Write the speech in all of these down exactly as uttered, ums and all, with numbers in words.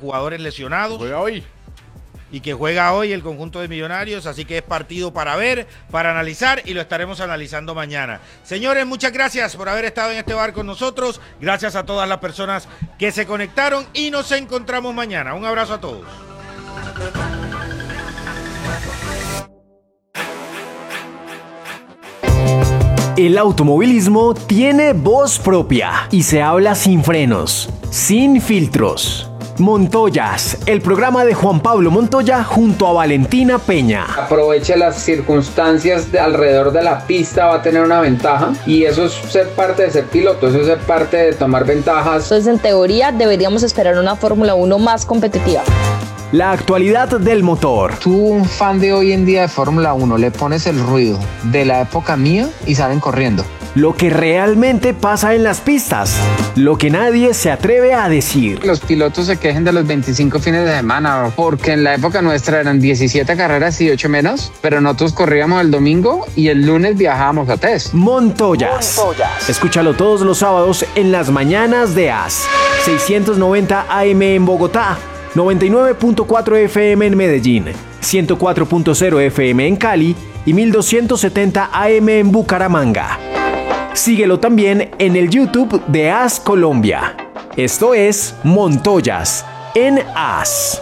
jugadores lesionados. Juega hoy. Y que juega hoy el conjunto de Millonarios, así que es partido para ver, para analizar, y lo estaremos analizando mañana. Señores, muchas gracias por haber estado en este bar con nosotros, gracias a todas las personas que se conectaron y nos encontramos mañana. Un abrazo a todos. El automovilismo tiene voz propia y se habla sin frenos, sin filtros. Montoyas, el programa de Juan Pablo Montoya junto a Valentina Peña. Aproveche las circunstancias de alrededor de la pista, va a tener una ventaja, y eso es ser parte de ser piloto, eso es ser parte de tomar ventajas. Entonces, en teoría, deberíamos esperar una Fórmula uno más competitiva. La actualidad del motor. Tú, un fan de hoy en día de Fórmula uno, le pones el ruido de la época mía y salen corriendo. Lo que realmente pasa en las pistas, lo que nadie se atreve a decir. Los pilotos se quejen de los veinticinco fines de semana, porque en la época nuestra eran diecisiete carreras y ocho menos, pero nosotros corríamos el domingo y el lunes viajábamos a test. Montoyas. Montoyas. Escúchalo todos los sábados en las mañanas de A S. seiscientos noventa A M en Bogotá, noventa y nueve punto cuatro F M en Medellín, ciento cuatro punto cero F M en Cali y mil doscientos setenta A M en Bucaramanga. Síguelo también en el YouTube de A S Colombia. Esto es Montoyas en A S.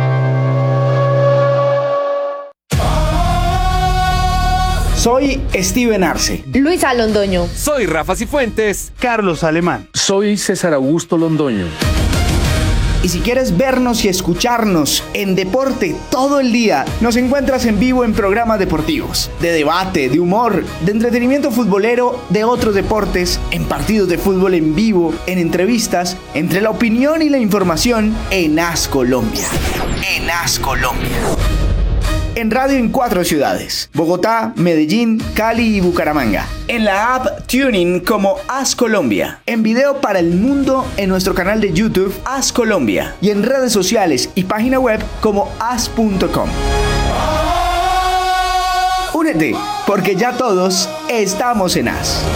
Soy Steven Arce. Luisa Londoño. Soy Rafa Cifuentes. Carlos Alemán. Soy César Augusto Londoño. Y si quieres vernos y escucharnos en deporte todo el día, nos encuentras en vivo en programas deportivos, de debate, de humor, de entretenimiento futbolero, de otros deportes, en partidos de fútbol en vivo, en entrevistas, entre la opinión y la información en A S Colombia. En A S Colombia. En radio en cuatro ciudades: Bogotá, Medellín, Cali y Bucaramanga. En la app TuneIn como A S Colombia. En video para el mundo en nuestro canal de YouTube A S Colombia. Y en redes sociales y página web como A S punto com. Únete, porque ya todos estamos en A S.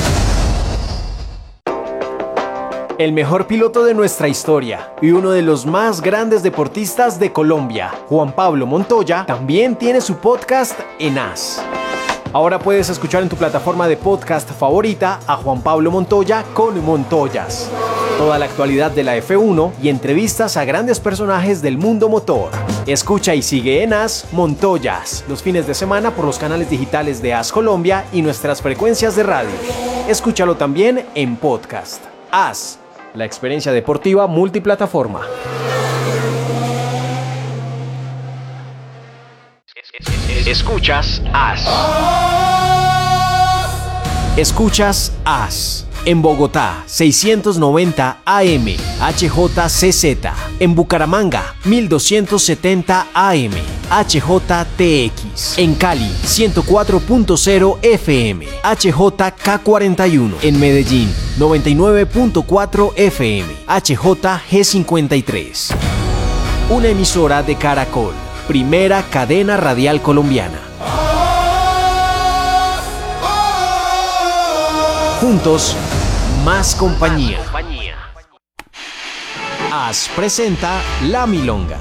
El mejor piloto de nuestra historia y uno de los más grandes deportistas de Colombia, Juan Pablo Montoya, también tiene su podcast en A S. Ahora puedes escuchar en tu plataforma de podcast favorita a Juan Pablo Montoya con Montoyas. Toda la actualidad de la F uno y entrevistas a grandes personajes del mundo motor. Escucha y sigue en A S Montoyas los fines de semana por los canales digitales de A S Colombia y nuestras frecuencias de radio. Escúchalo también en podcast. A S, la experiencia deportiva multiplataforma. Escuchas A S. Escuchas A S. En Bogotá, seiscientos noventa A M, H J C Z. En Bucaramanga, mil doscientos setenta A M, H J T X. En Cali, ciento cuatro punto cero F M, H J K cuarenta y uno. En Medellín, noventa y nueve punto cuatro F M, H J G cincuenta y tres. Una emisora de Caracol, primera cadena radial colombiana. Juntos, más compañía. A S presenta La Milonga.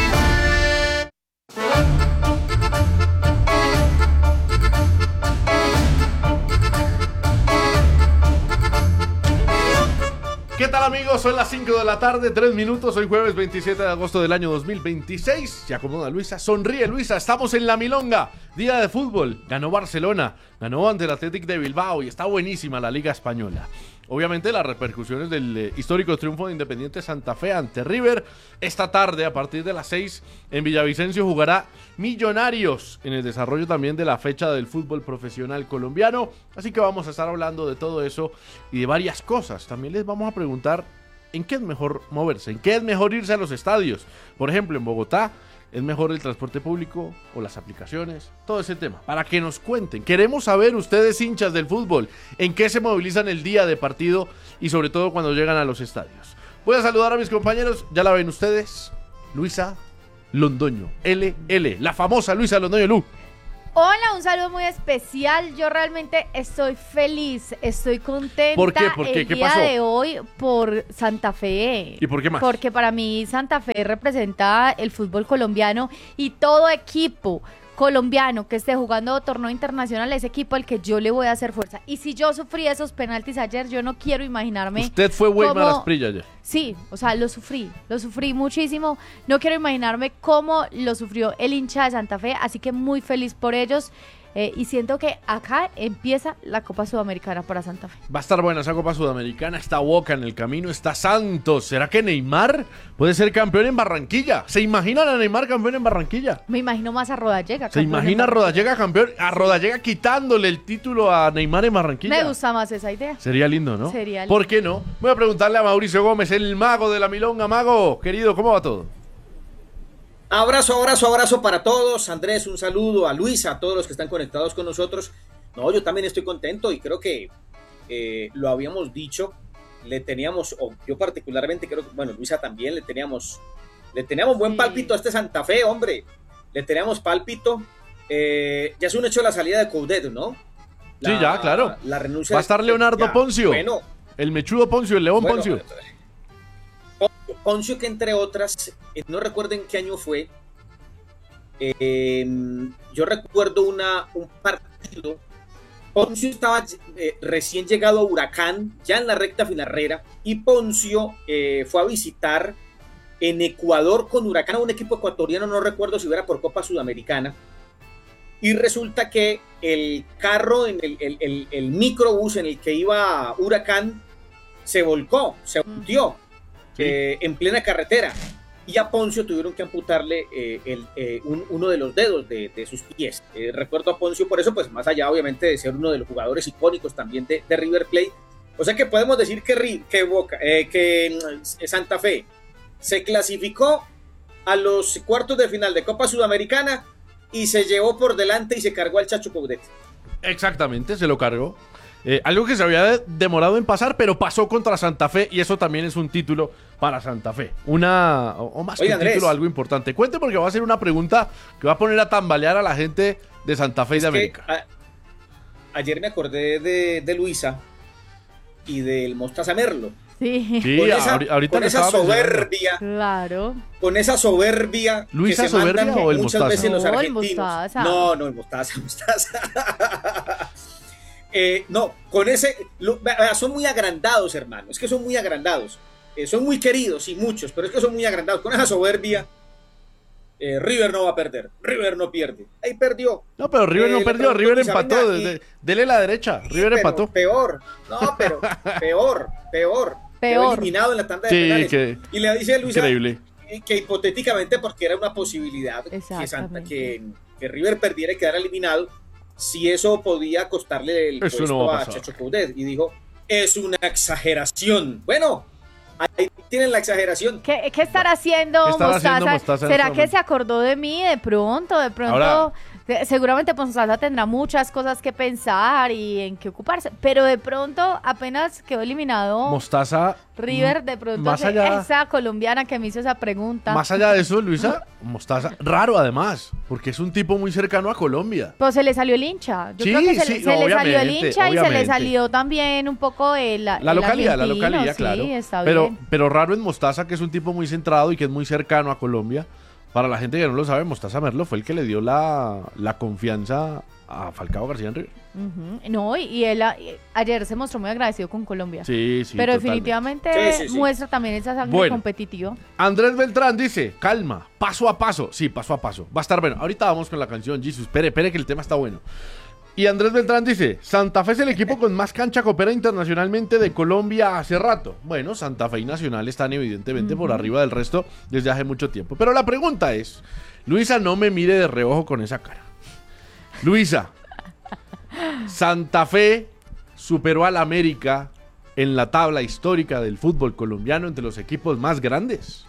¿Qué tal, amigos? Son las cinco de la tarde, tres minutos. Hoy jueves veintisiete de agosto del año dos mil veintiséis. Se acomoda Luisa, sonríe Luisa. Estamos en La Milonga, día de fútbol. Ganó Barcelona, ganó ante el Athletic de Bilbao y está buenísima la Liga Española. Obviamente las repercusiones del eh, histórico triunfo de Independiente Santa Fe ante River. Esta tarde, a partir de las seis, en Villavicencio jugará Millonarios, en el desarrollo también de la fecha del fútbol profesional colombiano. Así que vamos a estar hablando de todo eso y de varias cosas. También les vamos a preguntar en qué es mejor moverse, en qué es mejor irse a los estadios. Por ejemplo, en Bogotá, ¿es mejor el transporte público o las aplicaciones? Todo ese tema, para que nos cuenten. Queremos saber, ustedes hinchas del fútbol, en qué se movilizan el día de partido y sobre todo cuando llegan a los estadios. Voy a saludar a mis compañeros, ya la ven ustedes. Luisa Londoño, L L, la famosa Luisa Londoño. Lu. Hola, un saludo muy especial. Yo realmente estoy feliz, estoy contenta. ¿Por qué? ¿Por qué? El ¿Qué día pasó? de hoy por Santa Fe. ¿Y por qué más? Porque para mí Santa Fe representa el fútbol colombiano y todo equipo colombiano que esté jugando torneo internacional es equipo al que yo le voy a hacer fuerza. Y si yo sufrí esos penaltis ayer, yo no quiero imaginarme. Usted fue Weimar cómo... Asprilla ayer. Sí, o sea, lo sufrí, lo sufrí muchísimo. No quiero imaginarme cómo lo sufrió el hincha de Santa Fe, así que muy feliz por ellos. Eh, y siento que acá empieza la Copa Sudamericana para Santa Fe. Va a estar buena esa Copa Sudamericana, está Boca en el camino, está Santos. ¿Será que Neymar puede ser campeón en Barranquilla? ¿Se imaginan a Neymar campeón en Barranquilla? Me imagino más a Rodallega. ¿Se imagina a Rodallega campeón? A Rodallega quitándole el título a Neymar en Barranquilla. Me gusta más esa idea. Sería lindo, ¿no? Sería lindo. ¿Por qué no? Voy a preguntarle a Mauricio Gómez, el mago de la milonga. Mago, querido, ¿cómo va todo? Abrazo, abrazo, abrazo para todos. Andrés, un saludo a Luisa, a todos los que están conectados con nosotros. No, yo también estoy contento y creo que eh, lo habíamos dicho. Le teníamos, o yo particularmente creo que, bueno, Luisa también, le teníamos, le teníamos buen Sí. pálpito a este Santa Fe, hombre. Le teníamos pálpito. Eh, ya es un hecho la salida de Coudet, ¿no? La, Sí, ya, claro. La renuncia. Va a estar Leonardo ya, Poncio. Bueno. El mechudo Poncio, el león Bueno, Poncio. Poncio, Poncio, que entre otras, eh, no recuerdo en qué año fue, eh, yo recuerdo una, un partido, Poncio estaba eh, recién llegado a Huracán, ya en la recta finalera, y Poncio eh, fue a visitar en Ecuador con Huracán a un equipo ecuatoriano, no recuerdo si era por Copa Sudamericana, y resulta que el carro, en el, el, el, el microbús en el que iba Huracán, se volcó, se hundió. Sí. Eh, en plena carretera, y a Poncio tuvieron que amputarle eh, el, eh, un, uno de los dedos de, de sus pies. Eh, recuerdo a Poncio por eso, pues más allá obviamente de ser uno de los jugadores icónicos también de, de River Plate, o sea que podemos decir que, que, Boca, eh, que mm, Santa Fe se clasificó a los cuartos de final de Copa Sudamericana y se llevó por delante y se cargó al Chacho Coudet. Exactamente, se lo cargó. Eh, algo que se había demorado en pasar, pero pasó contra Santa Fe y eso también es un título para Santa Fe. Una, o, o más Oye, que un Andrés. título, algo importante. Cuente porque va a ser una pregunta que va a poner a tambalear a la gente de Santa Fe y Es de que América. a- ayer me acordé de, de Luisa y del Mostaza Merlo. Sí, Sí, Con esa, ahori- ahorita con le esa estaba mencionando. soberbia, claro. con esa soberbia ¿Luisa que se soberbia mandan o el muchas Mostaza? veces los No, el argentinos. Mostaza. No, no, el Mostaza, Mostaza. Eh, no, con ese, lo- vea, son muy agrandados, hermano, es que son muy agrandados, eh, son muy queridos y muchos, pero es que son muy agrandados, con esa soberbia, eh, River no va a perder, River no pierde, ahí perdió. No, pero River Eh, no le perdió, preguntó River Luisa, empató. venga, y- de- de- dele la derecha, River Pero empató. Peor, no, pero peor, peor, Peor. Quedó eliminado en la tanda de Sí, penales. que- Y le dice Luisa increíble. que hipotéticamente, porque era una posibilidad que, Santa, Exactamente. que, que River perdiera y quedara eliminado, si eso podía costarle el Eso puesto no va a a pasar. Chacho Coudet. Y dijo, es una exageración. Bueno, ahí tienen la exageración. ¿Qué, qué estará haciendo ¿Qué estará Mostaza? haciendo Mostaza en ¿Será este que momento? se acordó de mí de pronto? De pronto, Ahora- de- seguramente Mostaza tendrá muchas cosas que pensar y en qué ocuparse, pero de pronto apenas quedó eliminado Mostaza. River, de pronto más se- allá- esa colombiana que me hizo esa pregunta. Más allá de eso, Luisa, Mostaza, raro además, porque es un tipo muy cercano a Colombia. Pues se le salió el hincha. Yo Sí, creo que se, sí, le- se no, le salió el obviamente, hincha y se le obviamente. salió también un poco el, La el localidad, la argentino, localidad, sí, claro. está Pero, bien. pero raro en Mostaza, que es un tipo muy centrado y que es muy cercano a Colombia. Para la gente que no lo sabe, Mostaza Merlo fue el que le dio la, la confianza a Falcao García en River. Ujú. No, y, y él a- y ayer se mostró muy agradecido con Colombia. Sí, sí. pero totalmente. definitivamente Sí, sí, sí. muestra también esa sangre Bueno. competitiva. Andrés Beltrán dice, calma, paso a paso. Sí, paso a paso. Va a estar bueno. Ahorita vamos con la canción, Jesus. Espere, espere que el tema está bueno. Y Andrés Beltrán dice, Santa Fe es el equipo con más cancha que opera internacionalmente de Colombia hace rato. Bueno, Santa Fe y Nacional están evidentemente por arriba del resto desde hace mucho tiempo. Pero la pregunta es, Luisa, no me mire de reojo con esa cara. Luisa, Santa Fe superó al América en la tabla histórica del fútbol colombiano entre los equipos más grandes.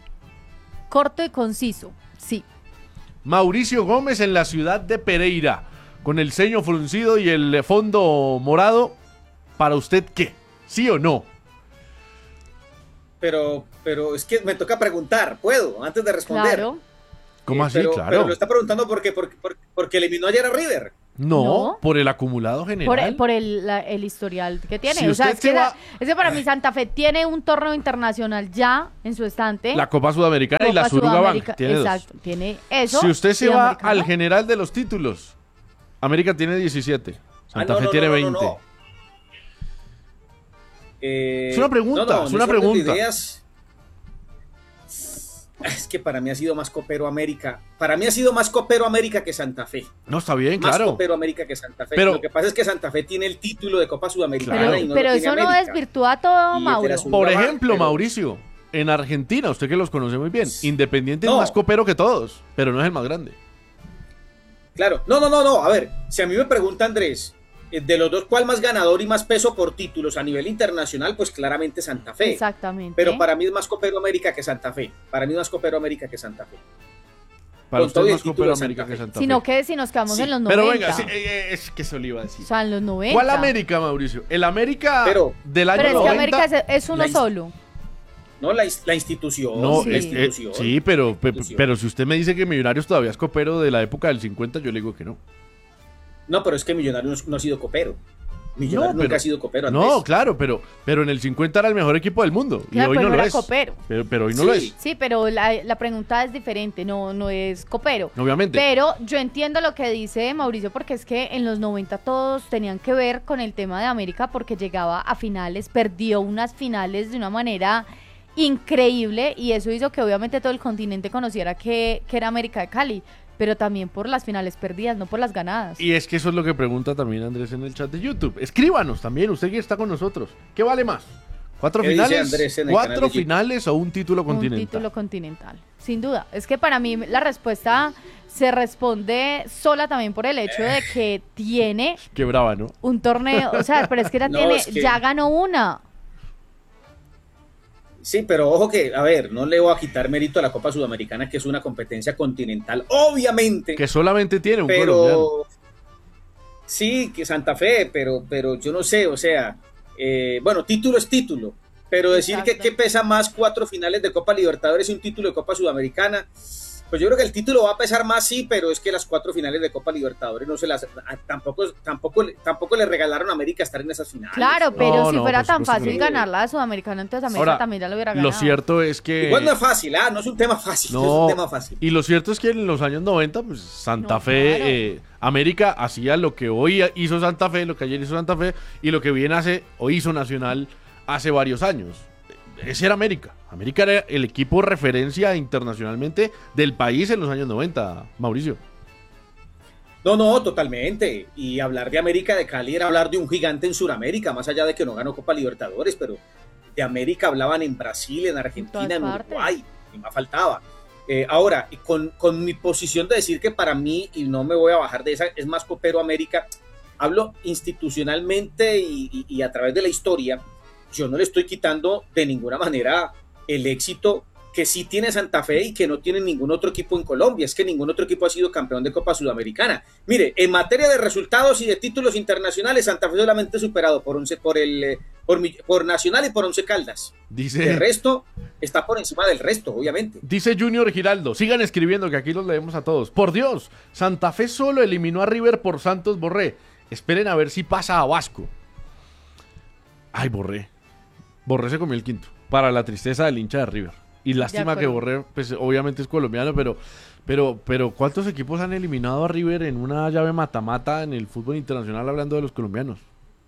Corto y conciso, sí. Mauricio Gómez en la ciudad de Pereira, con el ceño fruncido y el fondo morado. ¿Para usted qué? ¿Sí o no? Pero, pero es que me toca preguntar, ¿puedo? Antes de responder. Claro. ¿Cómo Eh, así? pero, Claro. pero lo está preguntando porque, porque, porque, porque eliminó ayer a River. No, No. por el acumulado general. Por, el- por el, la- el historial que tiene. Si o sea, usted es que, se va- la- es que para mí Santa Fe tiene un torneo internacional ya en su estante. La Copa Sudamericana y la Copa Suruga Sudamérica, Bank. Tiene dos. exacto, tiene eso. Si usted se y va americano. al general de los títulos, América tiene diecisiete. Santa Ah, no, Fe no, tiene no, no, veinte. no, no. Eh, Es una pregunta, no, no, es no una orden de pregunta. ideas. Es que para mí ha sido más copero América. Para mí ha sido más copero América que Santa Fe. No, está bien, Más claro. copero América que Santa Fe. Pero- Lo que pasa es que Santa Fe tiene el título de Copa Sudamericana Claro. y no Pero lo tiene eso no América. desvirtúa todo, Y el de Mauro. la Suruga Por Bank, ejemplo, pero- Mauricio, en Argentina, usted que los conoce muy bien, Independiente No. es más copero que todos, pero no es el más grande. Claro. No, no, no, no. A ver, si a mí me pregunta Andrés, eh, de los dos, ¿cuál más ganador y más peso por títulos a nivel internacional? Pues claramente Santa Fe. Exactamente. Pero para mí es más copero América que Santa Fe. Para mí es más copero América que Santa Fe. Para Con usted todo es y más el título copero de Santa América Fe. que Santa Sino Fe. que si nos quedamos Sí, en los noventa. Pero venga, sí, eh, es que se lo iba a decir. O sea, en los noventa. ¿Cuál América, Mauricio? El América Pero- del año Pero es que noventa. América es, es uno La inst- solo. No, la, ins- la institución. No, Sí. la es- eh, institución. sí, pero, pe- Institución. pero si usted me dice que Millonarios todavía es copero de la época del cincuenta, yo le digo que no. No, pero es que Millonarios no ha sido copero. Millonarios No, nunca pero- ha sido copero antes. No, claro, pero, pero en el cincuenta era el mejor equipo del mundo. Claro, y hoy pero no no lo era es. copero. Pero, pero hoy no lo Sí. es. Sí, pero la, la pregunta es diferente, no, no es copero. Obviamente. Pero yo entiendo lo que dice Mauricio, porque es que en los noventa todos tenían que ver con el tema de América, porque llegaba a finales, perdió unas finales de una manera increíble, y eso hizo que obviamente todo el continente conociera que, que era América de Cali, pero también por las finales perdidas, no por las ganadas. Y es que eso es lo que pregunta también Andrés en el chat de YouTube. Escríbanos también, usted que está con nosotros. ¿Qué vale más? ¿Cuatro ¿Qué dice finales? Andrés en el canal de ¿Cuatro YouTube? finales o un título Un continental? título continental, sin duda. Es que para mí la respuesta se responde sola también por el hecho de que tiene Qué brava, ¿no? un torneo, o sea, pero es que ya No, tiene, es que- ya ganó una. Sí, pero ojo que, a ver, no le voy a quitar mérito a la Copa Sudamericana, que es una competencia continental, obviamente. Que solamente tiene un colombiano. pero sí, que Santa Fe, pero, pero yo no sé, o sea, eh, bueno, título es título, pero decir que, Exacto. que pesa más cuatro finales de Copa Libertadores y un título de Copa Sudamericana, pues yo creo que el título va a pesar más, sí, pero es que las cuatro finales de Copa Libertadores no se las, a- tampoco, tampoco, tampoco le regalaron a América estar en esas finales. Claro, pero No, si no, fuera por tan supuesto que fácil no. ganar la Sudamericana, entonces América Ahora, también ya lo hubiera ganado. Lo cierto es que... Igual no es fácil, ah, no es un tema fácil, no, es No, un tema fácil. y lo cierto es que en los años noventa, pues Santa No, Fe, claro. eh, América hacía lo que hoy hizo Santa Fe, lo que ayer hizo Santa Fe, y lo que bien hace o hizo Nacional hace varios años. Ese era América. América era el equipo referencia internacionalmente del país en los años noventa, Mauricio. No, no, totalmente. Y hablar de América de Cali era hablar de un gigante en Sudamérica, más allá de que no ganó Copa Libertadores, pero de América hablaban en Brasil, en Argentina, todas en partes. Uruguay, y más faltaba. Eh, ahora, y con, con mi posición de decir que para mí, y no me voy a bajar de esa, es más copero América, hablo institucionalmente y, y- y a través de la historia, yo no le estoy quitando de ninguna manera el éxito que sí tiene Santa Fe y que no tiene ningún otro equipo en Colombia. Es que ningún otro equipo ha sido campeón de Copa Sudamericana. Mire, en materia de resultados y de títulos internacionales, Santa Fe solamente superado por once, por el eh, por, mi- por Nacional y por Once Caldas. Dice, El resto está por encima del resto, obviamente. dice Junior Giraldo, sigan escribiendo que aquí los leemos a todos. Por Dios, Santa Fe solo eliminó a River por Santos Borré. Esperen a ver si pasa a Vasco. Ay, Borré. Borré se comió el quinto. Para la tristeza del hincha de River. Y lástima que acuerdo. Borré, pues obviamente es colombiano, pero, pero, pero ¿cuántos equipos han eliminado a River en una llave mata-mata en el fútbol internacional hablando de los colombianos?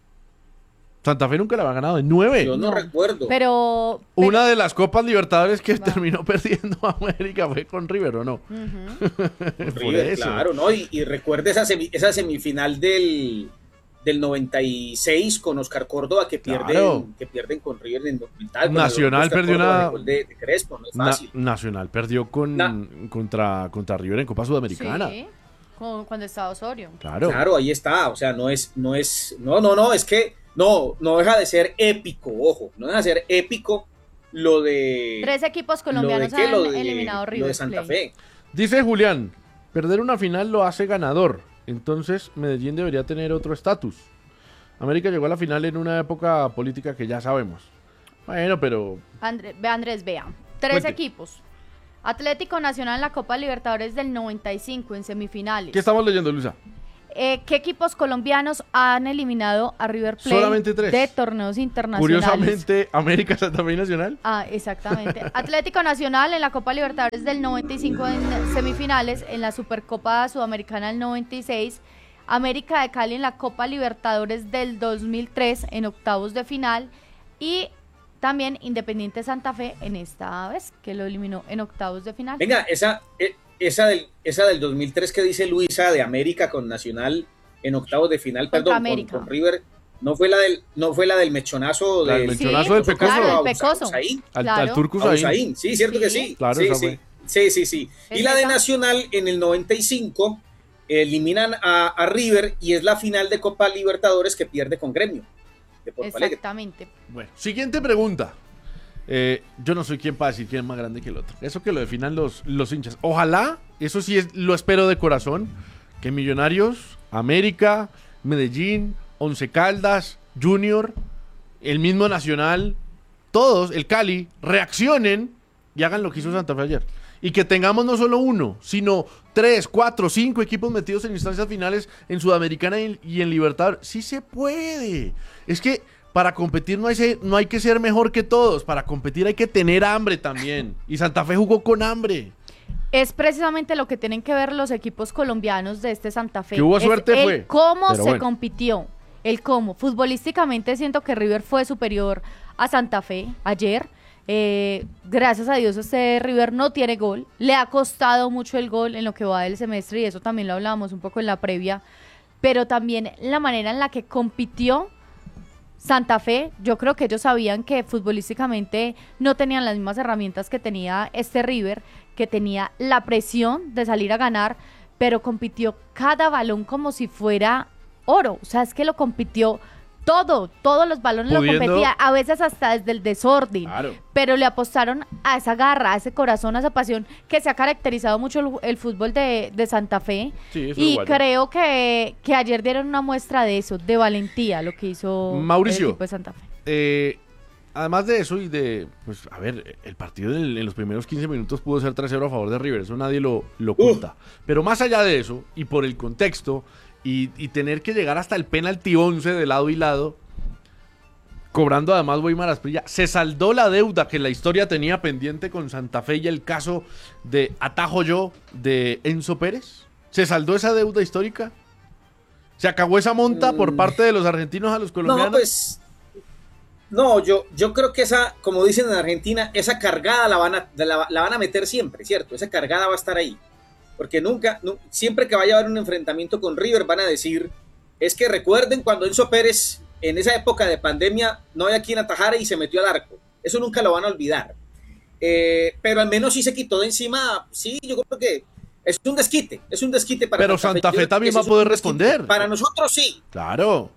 Santa Fe nunca la había ganado, en nueve. Yo no, No. recuerdo. Pero... Una de las Copas Libertadores que Va. terminó perdiendo a América fue con River, ¿o no? Ujú. Por River, eso. claro, ¿no? Y, y recuerde esa, semi- esa semifinal del, del noventa y seis con Oscar Córdoba que pierden, Claro. que pierden con River en el noventa. Con el Nacional Oscar perdió Córdoba una- de gol de, de Crespo, no es Na- fácil. Nacional perdió con, Na- contra, contra River en Copa Sudamericana. Sí, con- cuando estaba Osorio. Claro. Claro, ahí está, o sea, no es, no es, no, no, no, es que no, no deja de ser épico, ojo, no deja de ser épico lo de Tres equipos lo de colombianos qué, han lo de, eliminado a lo River de Santa Plate. Fe. Dice Julián, perder una final lo hace ganador. Entonces Medellín debería tener otro estatus. América llegó a la final en una época política que ya sabemos. Bueno, pero André- ve Andrés, vea. Tres Cuente. equipos. Atlético Nacional en la Copa Libertadores del noventa y cinco en semifinales. ¿Qué estamos leyendo, Luisa? Eh, ¿Qué equipos colombianos han eliminado a River Plate Solamente tres. de torneos internacionales? Curiosamente, América, Santa Fe y Nacional. Ah, exactamente. Atlético Nacional en la Copa Libertadores del noventa y cinco en semifinales, en la Supercopa Sudamericana del noventa y seis, América de Cali en la Copa Libertadores del dos mil tres en octavos de final y también Independiente Santa Fe en esta vez que lo eliminó en octavos de final. Venga, esa, esa, del, esa del dos mil tres que dice Luisa de América con Nacional en octavos de final, Contra perdón, América. Con, con River, no fue la del, no fue la del mechonazo, La del del, mechonazo sí, del Pecoso. Claro, a del Pecoso. Usain. Al, Claro. al Turco A Usain. Usain, sí, cierto Sí. que sí. Claro, sí, esa sí. fue. Sí, sí, sí. Y ¿Es la de esa? Nacional en el noventa y cinco eliminan a, a River y es la final de Copa Libertadores que pierde con Gremio de Porto Alegre. Exactamente. Bueno, siguiente pregunta. Eh, yo no soy quien para decir quién es más grande que el otro. Eso que lo definan los, los hinchas. Ojalá, eso sí es, lo espero de corazón, que Millonarios, América, Medellín, Once Caldas, Junior, el mismo Nacional, todos, el Cali, reaccionen y hagan lo que hizo Santa Fe ayer. Y que tengamos no solo uno, sino tres, cuatro, cinco equipos metidos en instancias finales en Sudamericana y, y en Libertadores. Sí se puede. Es que para competir no hay, se- no hay que ser mejor que todos. Para competir hay que tener hambre también. Y Santa Fe jugó con hambre. Es precisamente lo que tienen que ver los equipos colombianos de este Santa Fe. Que hubo Es suerte el fue, cómo pero se bueno. compitió, el cómo. Futbolísticamente siento que River fue superior a Santa Fe ayer. Eh, gracias a Dios este River no tiene gol. Le ha costado mucho el gol en lo que va del semestre y eso también lo hablábamos un poco en la previa. Pero también la manera en la que compitió Santa Fe, yo creo que ellos sabían que futbolísticamente no tenían las mismas herramientas que tenía este River, que tenía la presión de salir a ganar, pero compitió cada balón como si fuera oro. O sea, es que lo compitió todo, todos los balones Pudiendo- lo competía, a veces hasta desde el desorden. Claro. Pero le apostaron a esa garra, a ese corazón, a esa pasión que se ha caracterizado mucho el, el fútbol de, de Santa Fe. Sí, es y uruguayo. creo que, que ayer dieron una muestra de eso, de valentía, lo que hizo Mauricio. el equipo de Santa Fe. Eh, además de eso y de, pues, a ver, el partido en, en los primeros quince minutos pudo ser tres cero a favor de River, eso nadie lo, lo oculta. Pero más allá de eso, y por el contexto, y, y tener que llegar hasta el penalti once de lado y lado, cobrando además Weimar Asprilla, se saldó la deuda que la historia tenía pendiente con Santa Fe y el caso de Atajo Yo de Enzo Pérez. ¿Se saldó esa deuda histórica? ¿Se acabó esa monta por parte de los argentinos a los colombianos? No, pues, no, yo, yo creo que esa, como dicen en Argentina, esa cargada la van a, la, la van a meter siempre, ¿cierto? Esa cargada va a estar ahí. Porque nunca, nu- siempre que vaya a haber un enfrentamiento con River van a decir, es que recuerden cuando Enzo Pérez, en esa época de pandemia, no había quien atajara y se metió al arco. Eso nunca lo van a olvidar. Eh, pero al menos sí se quitó de encima, sí, yo creo que es un desquite, es un desquite para Pero Santa Fe Yo creo también que va a ese es poder un desquite. responder. Para nosotros sí. Claro.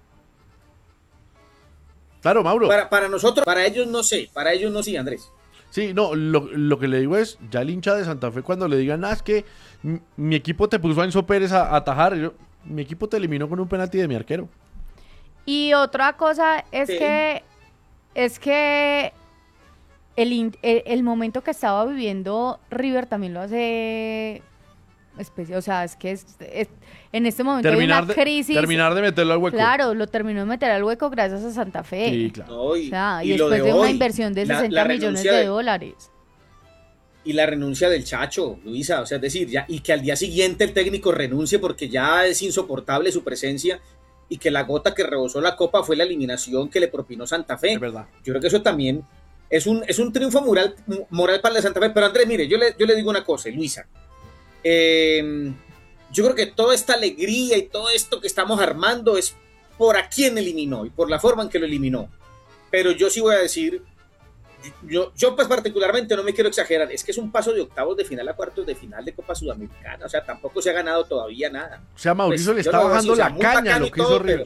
Claro, Mauro. Para, para nosotros, para ellos no sé, para ellos no sí, Andrés. Sí, no, lo, lo que le digo es, ya el hincha de Santa Fe cuando le digan, ah, es que m- mi equipo te puso a Enzo Pérez a, a atajar, yo, mi equipo te eliminó con un penalti de mi arquero. Y otra cosa es Sí. que es que el, in- el, el momento que estaba viviendo River también lo hace especial. O sea, es que es, es- en este momento Terminar hay una de, crisis. terminar de meterlo al hueco. Claro, lo terminó de meter al hueco gracias a Santa Fe. Sí, claro. No, y, O sea, y, y lo después de, de, una hoy, inversión de la- sesenta la millones renuncia de, de- dólares. y la renuncia del Chacho, Luisa, o sea, es decir, ya, y que al día siguiente el técnico renuncie porque ya es insoportable su presencia y que la gota que rebosó la copa fue la eliminación que le propinó Santa Fe. Es verdad. Yo creo que eso también es un, es un triunfo moral, moral para el de Santa Fe. Pero Andrés, mire, yo le, yo le digo una cosa, Luisa. Eh, yo creo que toda esta alegría y todo esto que estamos armando es por a quién eliminó y por la forma en que lo eliminó. Pero yo sí voy a decir, yo, yo pues particularmente no me quiero exagerar, es que es un paso de octavos de final a cuartos de final de Copa Sudamericana. O sea, tampoco se ha ganado todavía nada. O sea, Mauricio Pues, le yo está lo veo bajando así, o sea, la muy caña a bacano lo y que hizo todo, River. pero-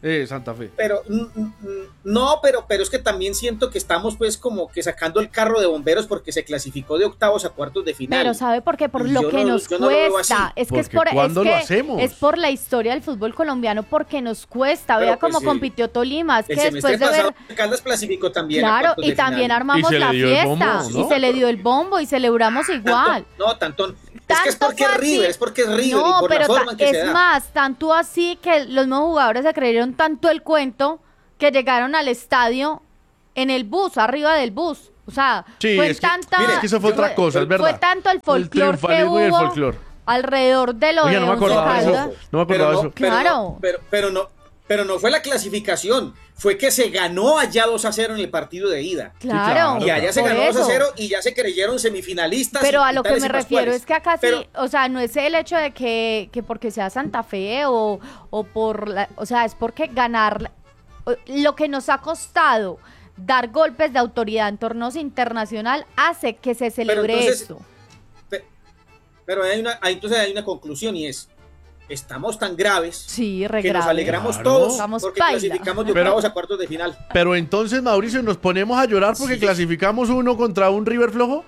Eh, Santa Fe. Pero no, pero, pero es que también siento que estamos pues como que sacando el carro de bomberos porque se clasificó de octavos a cuartos de final. Pero ¿sabe por qué? Por Y lo yo que no- nos yo no lo veo cuesta. así. Es que es Porque por, es ¿cuándo lo que hacemos? es por la historia del fútbol colombiano, porque nos cuesta. Pero Vea pues, cómo sí. compitió Tolima. Es El que semestre después de ver... pasado Caldas clasificó también a Claro, cuartos y de también final. armamos Y se le la dio el fiesta. bombo, ¿no? Y se le dio el bombo y celebramos igual. Tanto- no, tanto. Es que es Tanto porque es fue así. River, es porque es River No, y por pero la forma ta- en que es se da. más, tanto así que los nuevos jugadores se creyeron tanto el cuento que llegaron al estadio en el bus, arriba del bus. O sea, Sí, fue es que, tanta... mire, es que eso fue otra cosa, es verdad. Fue tanto el folclore que triunfalismo y el hubo folclore. alrededor de lo Oye, de no me Once acordaba de eso. Caldas. No me acordaba de Pero eso. pero Claro. no, pero, pero no, pero no fue la clasificación, fue que se ganó allá dos a cero en el partido de ida. Claro, Y allá se por ganó dos a eso. cero y ya se creyeron semifinalistas. Pero y a lo que tales me y refiero pascuales. es que acá sí, Pero- o sea, no es el hecho de que, que porque sea Santa Fe o, o por, la, o sea, es porque ganar, lo que nos ha costado dar golpes de autoridad en torneos internacional hace que se celebre entonces- esto. pe- Pero hay una, hay- entonces hay una conclusión y es, estamos tan graves Sí, re que nos grave. alegramos Claro. todos Estamos porque paila. clasificamos de Pero- octavos a cuartos de final. Pero entonces, Mauricio, ¿nos ponemos a llorar porque Sí. clasificamos uno contra un River flojo?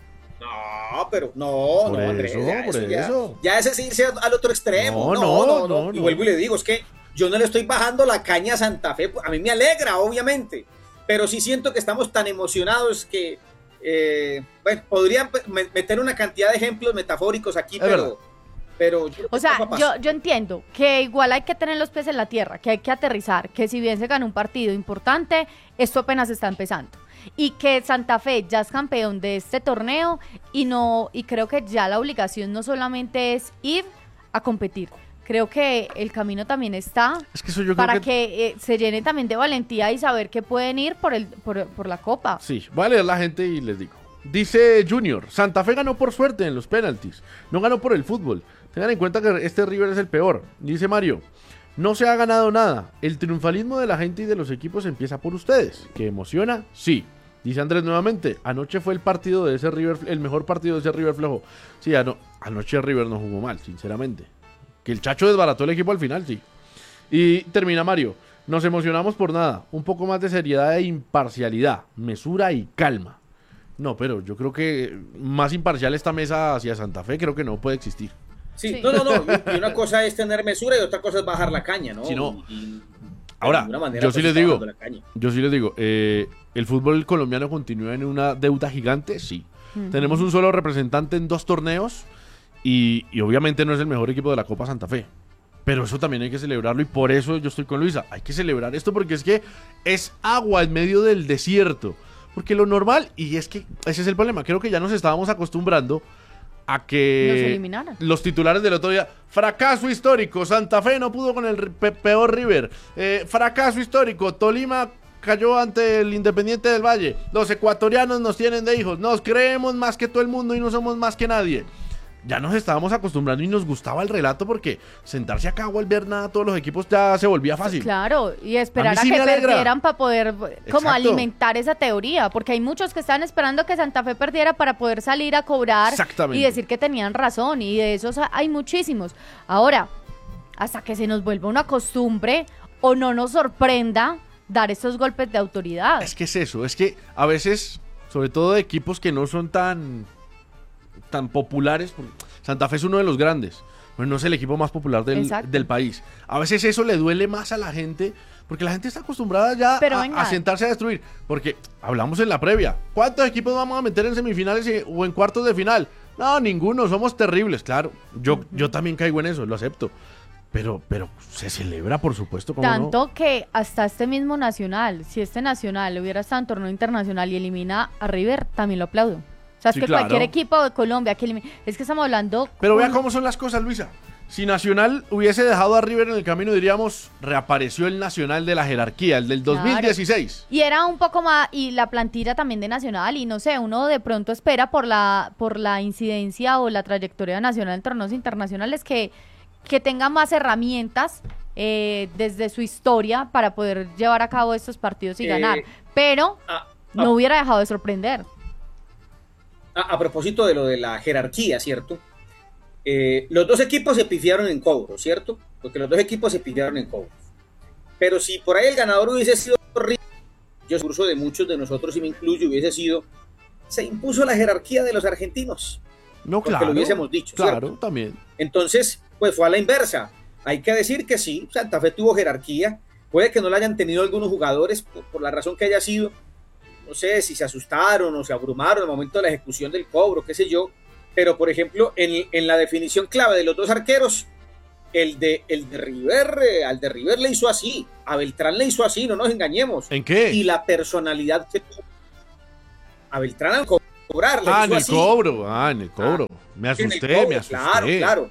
No, pero no, Por no, Andrés, eso, ya, por eso ya- eso. Ya, ese es irse al otro extremo. No, No, no, no, no, no, Y no. vuelvo y le digo, es que yo no le estoy bajando la caña a Santa Fe. A mí me alegra, obviamente. Pero sí siento que estamos tan emocionados que, eh, bueno, podría me- meter una cantidad de ejemplos metafóricos aquí, Es verdad. pero, pero yo- O sea, paso a paso. yo, yo entiendo que igual hay que tener los pies en la tierra, que hay que aterrizar, que si bien se ganó un partido importante, esto apenas está empezando. Y que Santa Fe ya es campeón de este torneo y no y creo que ya la obligación no solamente es ir a competir. Creo que el camino también está Es que eso yo para creo que... que, eh, se llene también de valentía y saber que pueden ir por el por, por la copa. Sí, voy a leer la gente y les digo. Dice Junior, Santa Fe ganó por suerte en los penaltis, no ganó por el fútbol. Tengan en cuenta que este River es el peor. Dice Mario, no se ha ganado nada. El triunfalismo de la gente y de los equipos empieza por ustedes. ¿Que emociona? Sí. Dice Andrés nuevamente, anoche fue el partido de ese River, el mejor partido de ese River flojo. Sí, ano- anoche River no jugó mal, sinceramente. Que el Chacho desbarató el equipo al final, sí. Y termina Mario, nos emocionamos por nada. Un poco más de seriedad e imparcialidad, mesura y calma. No, pero yo creo que más imparcial esta mesa hacia Santa Fe creo que no puede existir. Sí, Sí. no, no, no. Y, y una cosa es tener mesura y otra cosa es bajar la caña, ¿no? Sí, no. Y- y- Ahora, de alguna manera, yo pues, sí les está digo, bajando la caña. yo sí les digo, eh, ¿el fútbol colombiano continúa en una deuda gigante? Sí. Ujú. Tenemos un solo representante en dos torneos y, y obviamente no es el mejor equipo de la Copa Santa Fe. Pero eso también hay que celebrarlo y por eso yo estoy con Luisa. Hay que celebrar esto porque es que es agua en medio del desierto. Porque lo normal, y es que ese es el problema, creo que ya nos estábamos acostumbrando a que Nos eliminaran. los titulares del otro día, fracaso histórico, Santa Fe no pudo con el ri- pe- peor River, eh, fracaso histórico, Tolima cayó ante el Independiente del Valle, los ecuatorianos nos tienen de hijos, nos creemos más que todo el mundo y no somos más que nadie. Ya nos estábamos acostumbrando y nos gustaba el relato porque sentarse acá a volver nada a todos los equipos ya se volvía fácil. Claro, y esperar A a, mí sí que me alegra. perdieran para poder como Exacto. alimentar esa teoría, porque hay muchos que están esperando que Santa Fe perdiera para poder salir a cobrar Exactamente. y decir que tenían razón, y de esos hay muchísimos. Ahora, hasta que se nos vuelva una costumbre o no nos sorprenda dar estos golpes de autoridad. Es que es eso, es que a veces, sobre todo de equipos que no son tan, tan populares, porque Santa Fe es uno de los grandes, pero no es el equipo más popular del, Exacto. del país. A veces eso le duele más a la gente, porque la gente está acostumbrada ya Pero a, venga. a sentarse a destruir. Porque hablamos en la previa, ¿cuántos equipos vamos a meter en semifinales y- o en cuartos de final? No, ninguno, somos terribles, claro. Yo, yo también caigo en eso, lo acepto. Pero, pero se celebra, por supuesto, ¿cómo no? Tanto que hasta este mismo Nacional, si este Nacional hubiera estado en torneo internacional y elimina a River, también lo aplaudo. O sea, es Sí, que claro. cualquier equipo de Colombia que elimine, es que estamos hablando... Pero vea un- cómo son las cosas, Luisa. Si Nacional hubiese dejado a River en el camino, diríamos, reapareció el Nacional de la jerarquía, el del dos mil dieciséis. Y era un poco más, y la plantilla también de Nacional, y no sé, uno de pronto espera por la, por la incidencia o la trayectoria de Nacional en torneos internacionales que, que tenga más herramientas eh, desde su historia para poder llevar a cabo estos partidos y Eh, ganar. Pero ah, no ah. hubiera dejado de sorprender. A, a propósito de lo de la jerarquía, ¿cierto? Eh, los dos equipos se pifiaron en cobro, ¿cierto? Porque los dos equipos se pifiaron en cobro. Pero si por ahí el ganador hubiese sido River, yo seguro de muchos de nosotros, y me incluyo, hubiese sido, se impuso la jerarquía de los argentinos. No, porque claro. lo hubiésemos dicho. Claro, ¿cierto? también. Entonces, pues fue a la inversa. Hay que decir que sí, Santa Fe tuvo jerarquía. Puede que no la hayan tenido algunos jugadores por, por la razón que haya sido. No sé si se asustaron o se abrumaron al momento de la ejecución del cobro, qué sé yo. Pero, por ejemplo, en, en la definición clave de los dos arqueros, el de, el de River, eh, al de River le hizo así, a Beltrán le hizo así, no nos engañemos. ¿En qué? Y la personalidad que tuvo. A Beltrán al cobrar, le Ah, hizo en el así. cobro, ah, en el cobro. Ah, me en asusté, el cobro, me asusté. Claro, claro.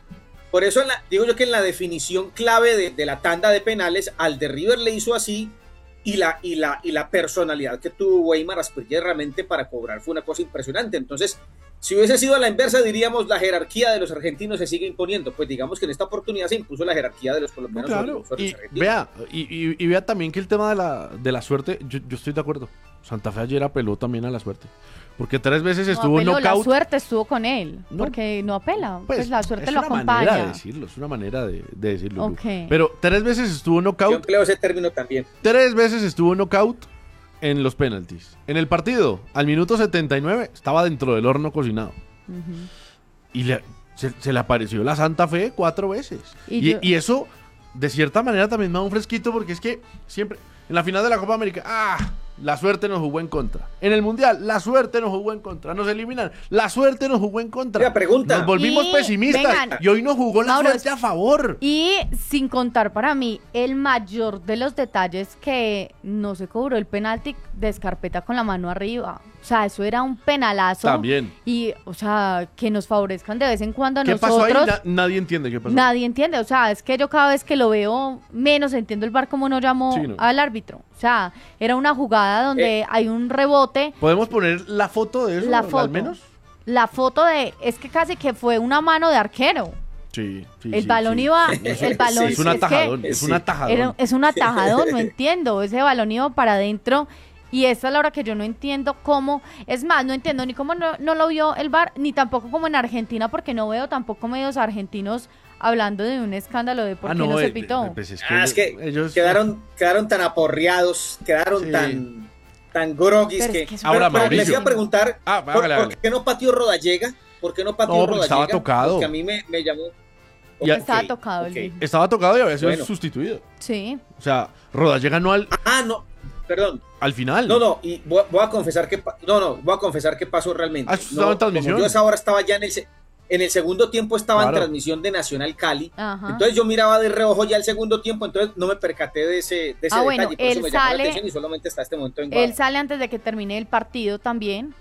Por eso en la, digo yo que en la definición clave de, de la tanda de penales, al de River le hizo así, y la, y la, y la personalidad que tuvo Weimar Asprilla realmente para cobrar fue una cosa impresionante. Entonces, si hubiese sido a la inversa, diríamos la jerarquía de los argentinos se sigue imponiendo. Pues digamos que en esta oportunidad se impuso la jerarquía de los colombianos. No, claro. sobre los Y argentinos. vea, y, y, y vea también que el tema de la, de la suerte, yo, yo estoy de acuerdo. Santa Fe ayer apeló también a la suerte. Porque tres veces No estuvo en apeló, la knockout. suerte estuvo con él, No. porque no apela, pues, Pues, la suerte es lo una acompaña. manera de decirlo, es una manera de, de decirlo. Lu. Ok. Pero tres veces estuvo Yo knockout, empleo ese término también. tres veces estuvo knockout en los penaltis. En el partido, al minuto setenta y nueve, estaba dentro del horno cocinado. Ujú. Y le, se, se le apareció la Santa Fe cuatro veces. Y Y, yo- y eso, de cierta manera, también me da un fresquito porque es que siempre, en la final de la Copa América, ¡ah! La suerte nos jugó en contra. En el Mundial, la suerte nos jugó en contra. Nos eliminan, la suerte nos jugó en contra. Oiga, pregunta. Nos volvimos Y, pesimistas. vengan. Y hoy nos jugó la Mauro, suerte a favor. Y sin contar para mí el mayor de los detalles que no se cobró el penalti de Escarpeta con la mano arriba. O sea, eso era un penalazo. También. Y, o sea, que nos favorezcan de vez en cuando a ¿Qué pasó nosotros. ahí? Na- nadie entiende qué pasó. Nadie entiende, o sea, es que yo cada vez que lo veo menos entiendo el V A R como no llamó Sí, no. al árbitro. O sea, era una jugada donde Eh. hay un rebote, ¿Podemos poner la foto de eso? la al foto. menos? La foto de, es que casi que fue una mano de arquero. Sí, sí. El sí, balón sí. iba, Eso- el balón Es un es que atajadón, es sí. un atajadón. era- es un atajadón, no entiendo, ese balón iba para adentro. Y esta es la hora que yo no entiendo cómo, es más, no entiendo ni cómo no, no lo vio el V A R, ni tampoco como en Argentina, porque no veo tampoco medios argentinos hablando de un escándalo de por Ah, qué no, eh, se pitó. eh, pues es que Ah, es que ellos- quedaron, quedaron tan aporreados, quedaron Sí. tan, tan groguis Pero es que... que eso- Ahora, pero les Mauricio. iba a preguntar, Ah, ¿por, hágale, por hágale. qué no pateó Rodallega? ¿Por qué no pateó No, porque Rodallega? estaba tocado. Porque a mí me, me llamó... Y a- Estaba Ok, tocado el ok. viejo. Estaba tocado y había sido Bueno. sustituido. Sí. O sea, Rodallega no al, Ah, no, perdón. al final. No, no, y voy, voy a confesar que pa- no, no, voy a confesar qué pasó realmente. Ah, eso estaba No, en transmisión. como yo a esa hora estaba ya en el se- en el segundo tiempo estaba Claro. en transmisión de Nacional Cali. Ajá. Entonces yo miraba de reojo ya el segundo tiempo, entonces no me percaté de ese, de ese Ah, bueno, detalle, por eso él me llamó la sale- atención y solamente está este momento en Él Guadalajara. sale antes de que termine el partido también.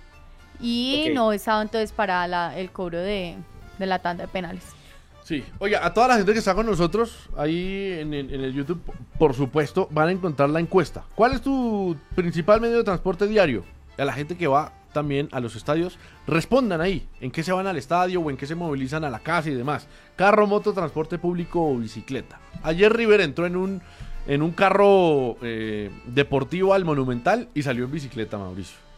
Y Ok. no estaba entonces para la- el cobro de, de la tanda de penales. Sí. Oiga, a toda la gente que está con nosotros ahí en el, en el YouTube, por supuesto, van a encontrar la encuesta. ¿Cuál es tu principal medio de transporte diario? A la gente que va también a los estadios, respondan ahí, en qué se van al estadio o en qué se movilizan a la casa y demás. Carro, moto, transporte público o bicicleta. Ayer River entró en un, en un carro eh, deportivo al Monumental y salió en bicicleta, Mauricio.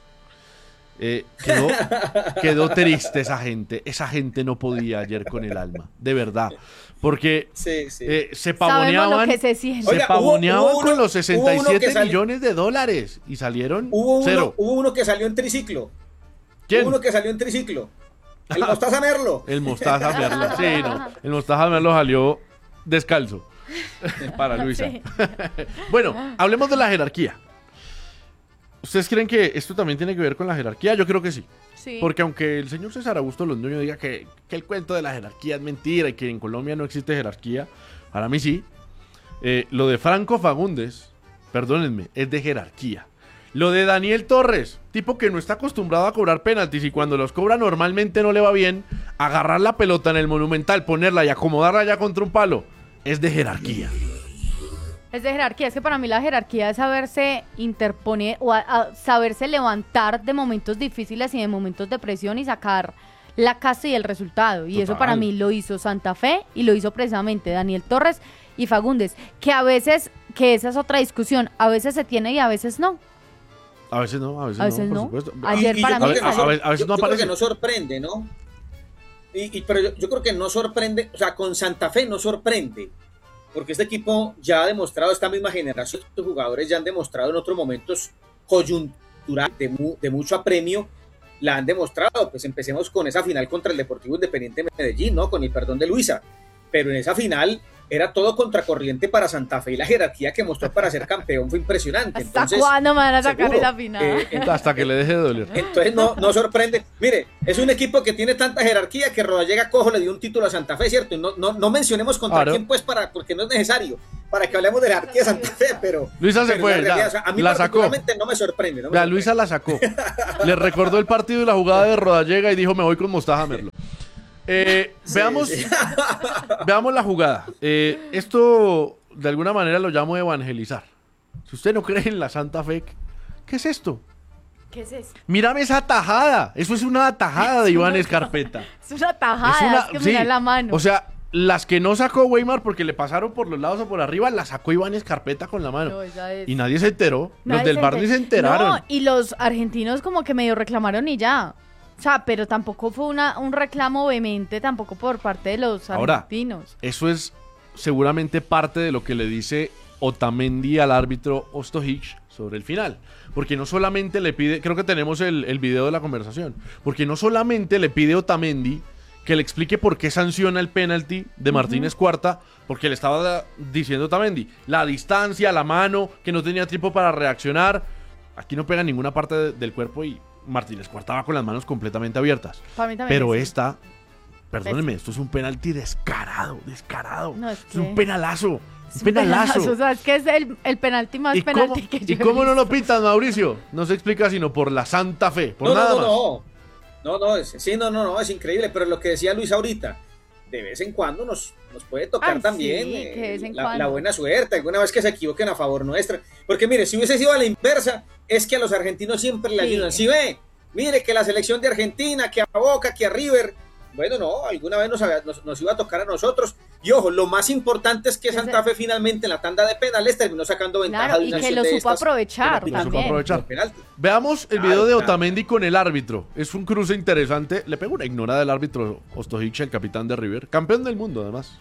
Eh, quedó, quedó triste esa gente. Esa gente no podía ayer con el alma, de verdad. Porque Sí, sí. eh, se Sabemos pavoneaban, lo que se siente. se Oiga, hubo- pavoneaban hubo uno- con los hubo sesenta y uno que siete salió- millones de dólares y salieron Hubo uno, cero. hubo uno que salió en triciclo. ¿Quién? Hubo uno que salió en triciclo. El Mostaza Merlo. El Mostaza Merlo. Sí, no. El Mostaza Merlo salió descalzo para Luisa. Sí. Bueno, hablemos de la jerarquía. ¿Ustedes creen que esto también tiene que ver con la jerarquía? Yo creo que sí. Sí. Porque aunque el señor César Augusto Londoño diga que, que el cuento de la jerarquía es mentira y que en Colombia no existe jerarquía, para mí sí. Eh, lo de Franco Fagundes, perdónenme, es de jerarquía. Lo de Daniel Torres, tipo que no está acostumbrado a cobrar penaltis y cuando los cobra normalmente no le va bien, agarrar la pelota en el Monumental, ponerla y acomodarla ya contra un palo, es de jerarquía. Es de jerarquía, es que para mí la jerarquía es saberse interponer o a- a saberse levantar de momentos difíciles y de momentos de presión y sacar la casa y el resultado. Y eso Total. para mí lo hizo Santa Fe y lo hizo precisamente Daniel Torres y Fagundes, que a veces, que esa es otra discusión, a veces se tiene y a veces no. A veces no, a veces, A veces no, no. por supuesto. Ayer Y- y para yo mí creo que salió. a veces- a veces yo- no yo creo aparece. que no sorprende, ¿no? Y, y- pero yo, yo creo que no sorprende, o sea, con Santa Fe no sorprende, porque este equipo ya ha demostrado, esta misma generación de jugadores ya han demostrado en otros momentos coyunturales de, mu, de mucho apremio, la han demostrado. Pues empecemos con esa final contra el Deportivo Independiente de Medellín, ¿no? Con el perdón de Luisa, pero en esa final era todo contracorriente para Santa Fe y la jerarquía que mostró para ser campeón fue impresionante. ¿Hasta Entonces, cuándo me van a sacar seguro, esa final? eh, eh, Hasta que le deje de doler. Entonces no, no sorprende. Mire, es un equipo que tiene tanta jerarquía que Rodallega Cojo le dio un título a Santa Fe, ¿cierto? Y no, no, no mencionemos contra Claro. quién, pues, para, porque no es necesario, para que hablemos de la jerarquía de Santa Fe, pero... Luisa se pero fue, la realidad, ya, o sea, a mí la sacó. particularmente no me sorprende. No me Vea, sorprende. Luisa la sacó. Le recordó el partido y la jugada de Rodallega y dijo, me voy con Mostaza Merlo. Eh, Sí, veamos, sí. veamos la jugada. Eh, esto, de alguna manera, lo llamo evangelizar. Si usted no cree en la Santa Fe, ¿qué es esto? ¿Qué es eso? Mírame esa tajada. Eso es una tajada de Iván Escarpeta. Es una tajada, es, una- que sí. mira la mano. O sea, las que no sacó Weimar porque le pasaron por los lados o por arriba, las sacó Iván Escarpeta con la mano. No, esa es- Y nadie se enteró. Nadie Los del se bar ni enter- se enteraron. No, y los argentinos como que medio reclamaron y ya. O sea, pero tampoco fue una, un reclamo vehemente tampoco por parte de los Ahora, argentinos. eso es seguramente parte de lo que le dice Otamendi al árbitro Ostojic sobre el final. Porque no solamente le pide, creo que tenemos el, el video de la conversación, porque no solamente le pide Otamendi que le explique por qué sanciona el penalti de Martínez Cuarta, porque le estaba diciendo Otamendi, la distancia, la mano, que no tenía tiempo para reaccionar. Aquí no pega en ninguna parte de- del cuerpo y Martínez Cuarta va con las manos completamente abiertas. Para mí también Pero es- esta, perdónenme, esto es un penalti descarado, descarado. No, es es un que- penalazo, Es un un penalazo. O sea, es que es el, el penalti más ¿Y cómo, penalti que yo ¿y cómo he no lo visto. pitan, Mauricio? No se explica sino por la Santa Fe, por no, nada no, más. no, no, no, es, sí, no, no, no, es increíble, pero lo que decía Luis ahorita, de vez en cuando nos, nos puede tocar Ay, también sí, eh, que de vez en la, cuando. la buena suerte, alguna vez que se equivoquen a favor nuestra, porque mire, si hubiese sido a la inversa, es que a los argentinos siempre le Sí. ayudan, si ve, mire que la selección de Argentina, que a Boca, que a River, bueno, no, alguna vez nos, había- nos, nos iba a tocar a nosotros, y ojo, lo más importante es que Santa Fe finalmente en la tanda de penales terminó sacando ventaja Claro, de y una que acción lo de supo estas, aprovechar penalti- Lo supo también. aprovechar. penalti. Veamos el Claro, video de claro. Otamendi con el árbitro. Es un cruce interesante. Le pegó una ignorada del árbitro Ostojic, el capitán de River. Campeón del mundo, además.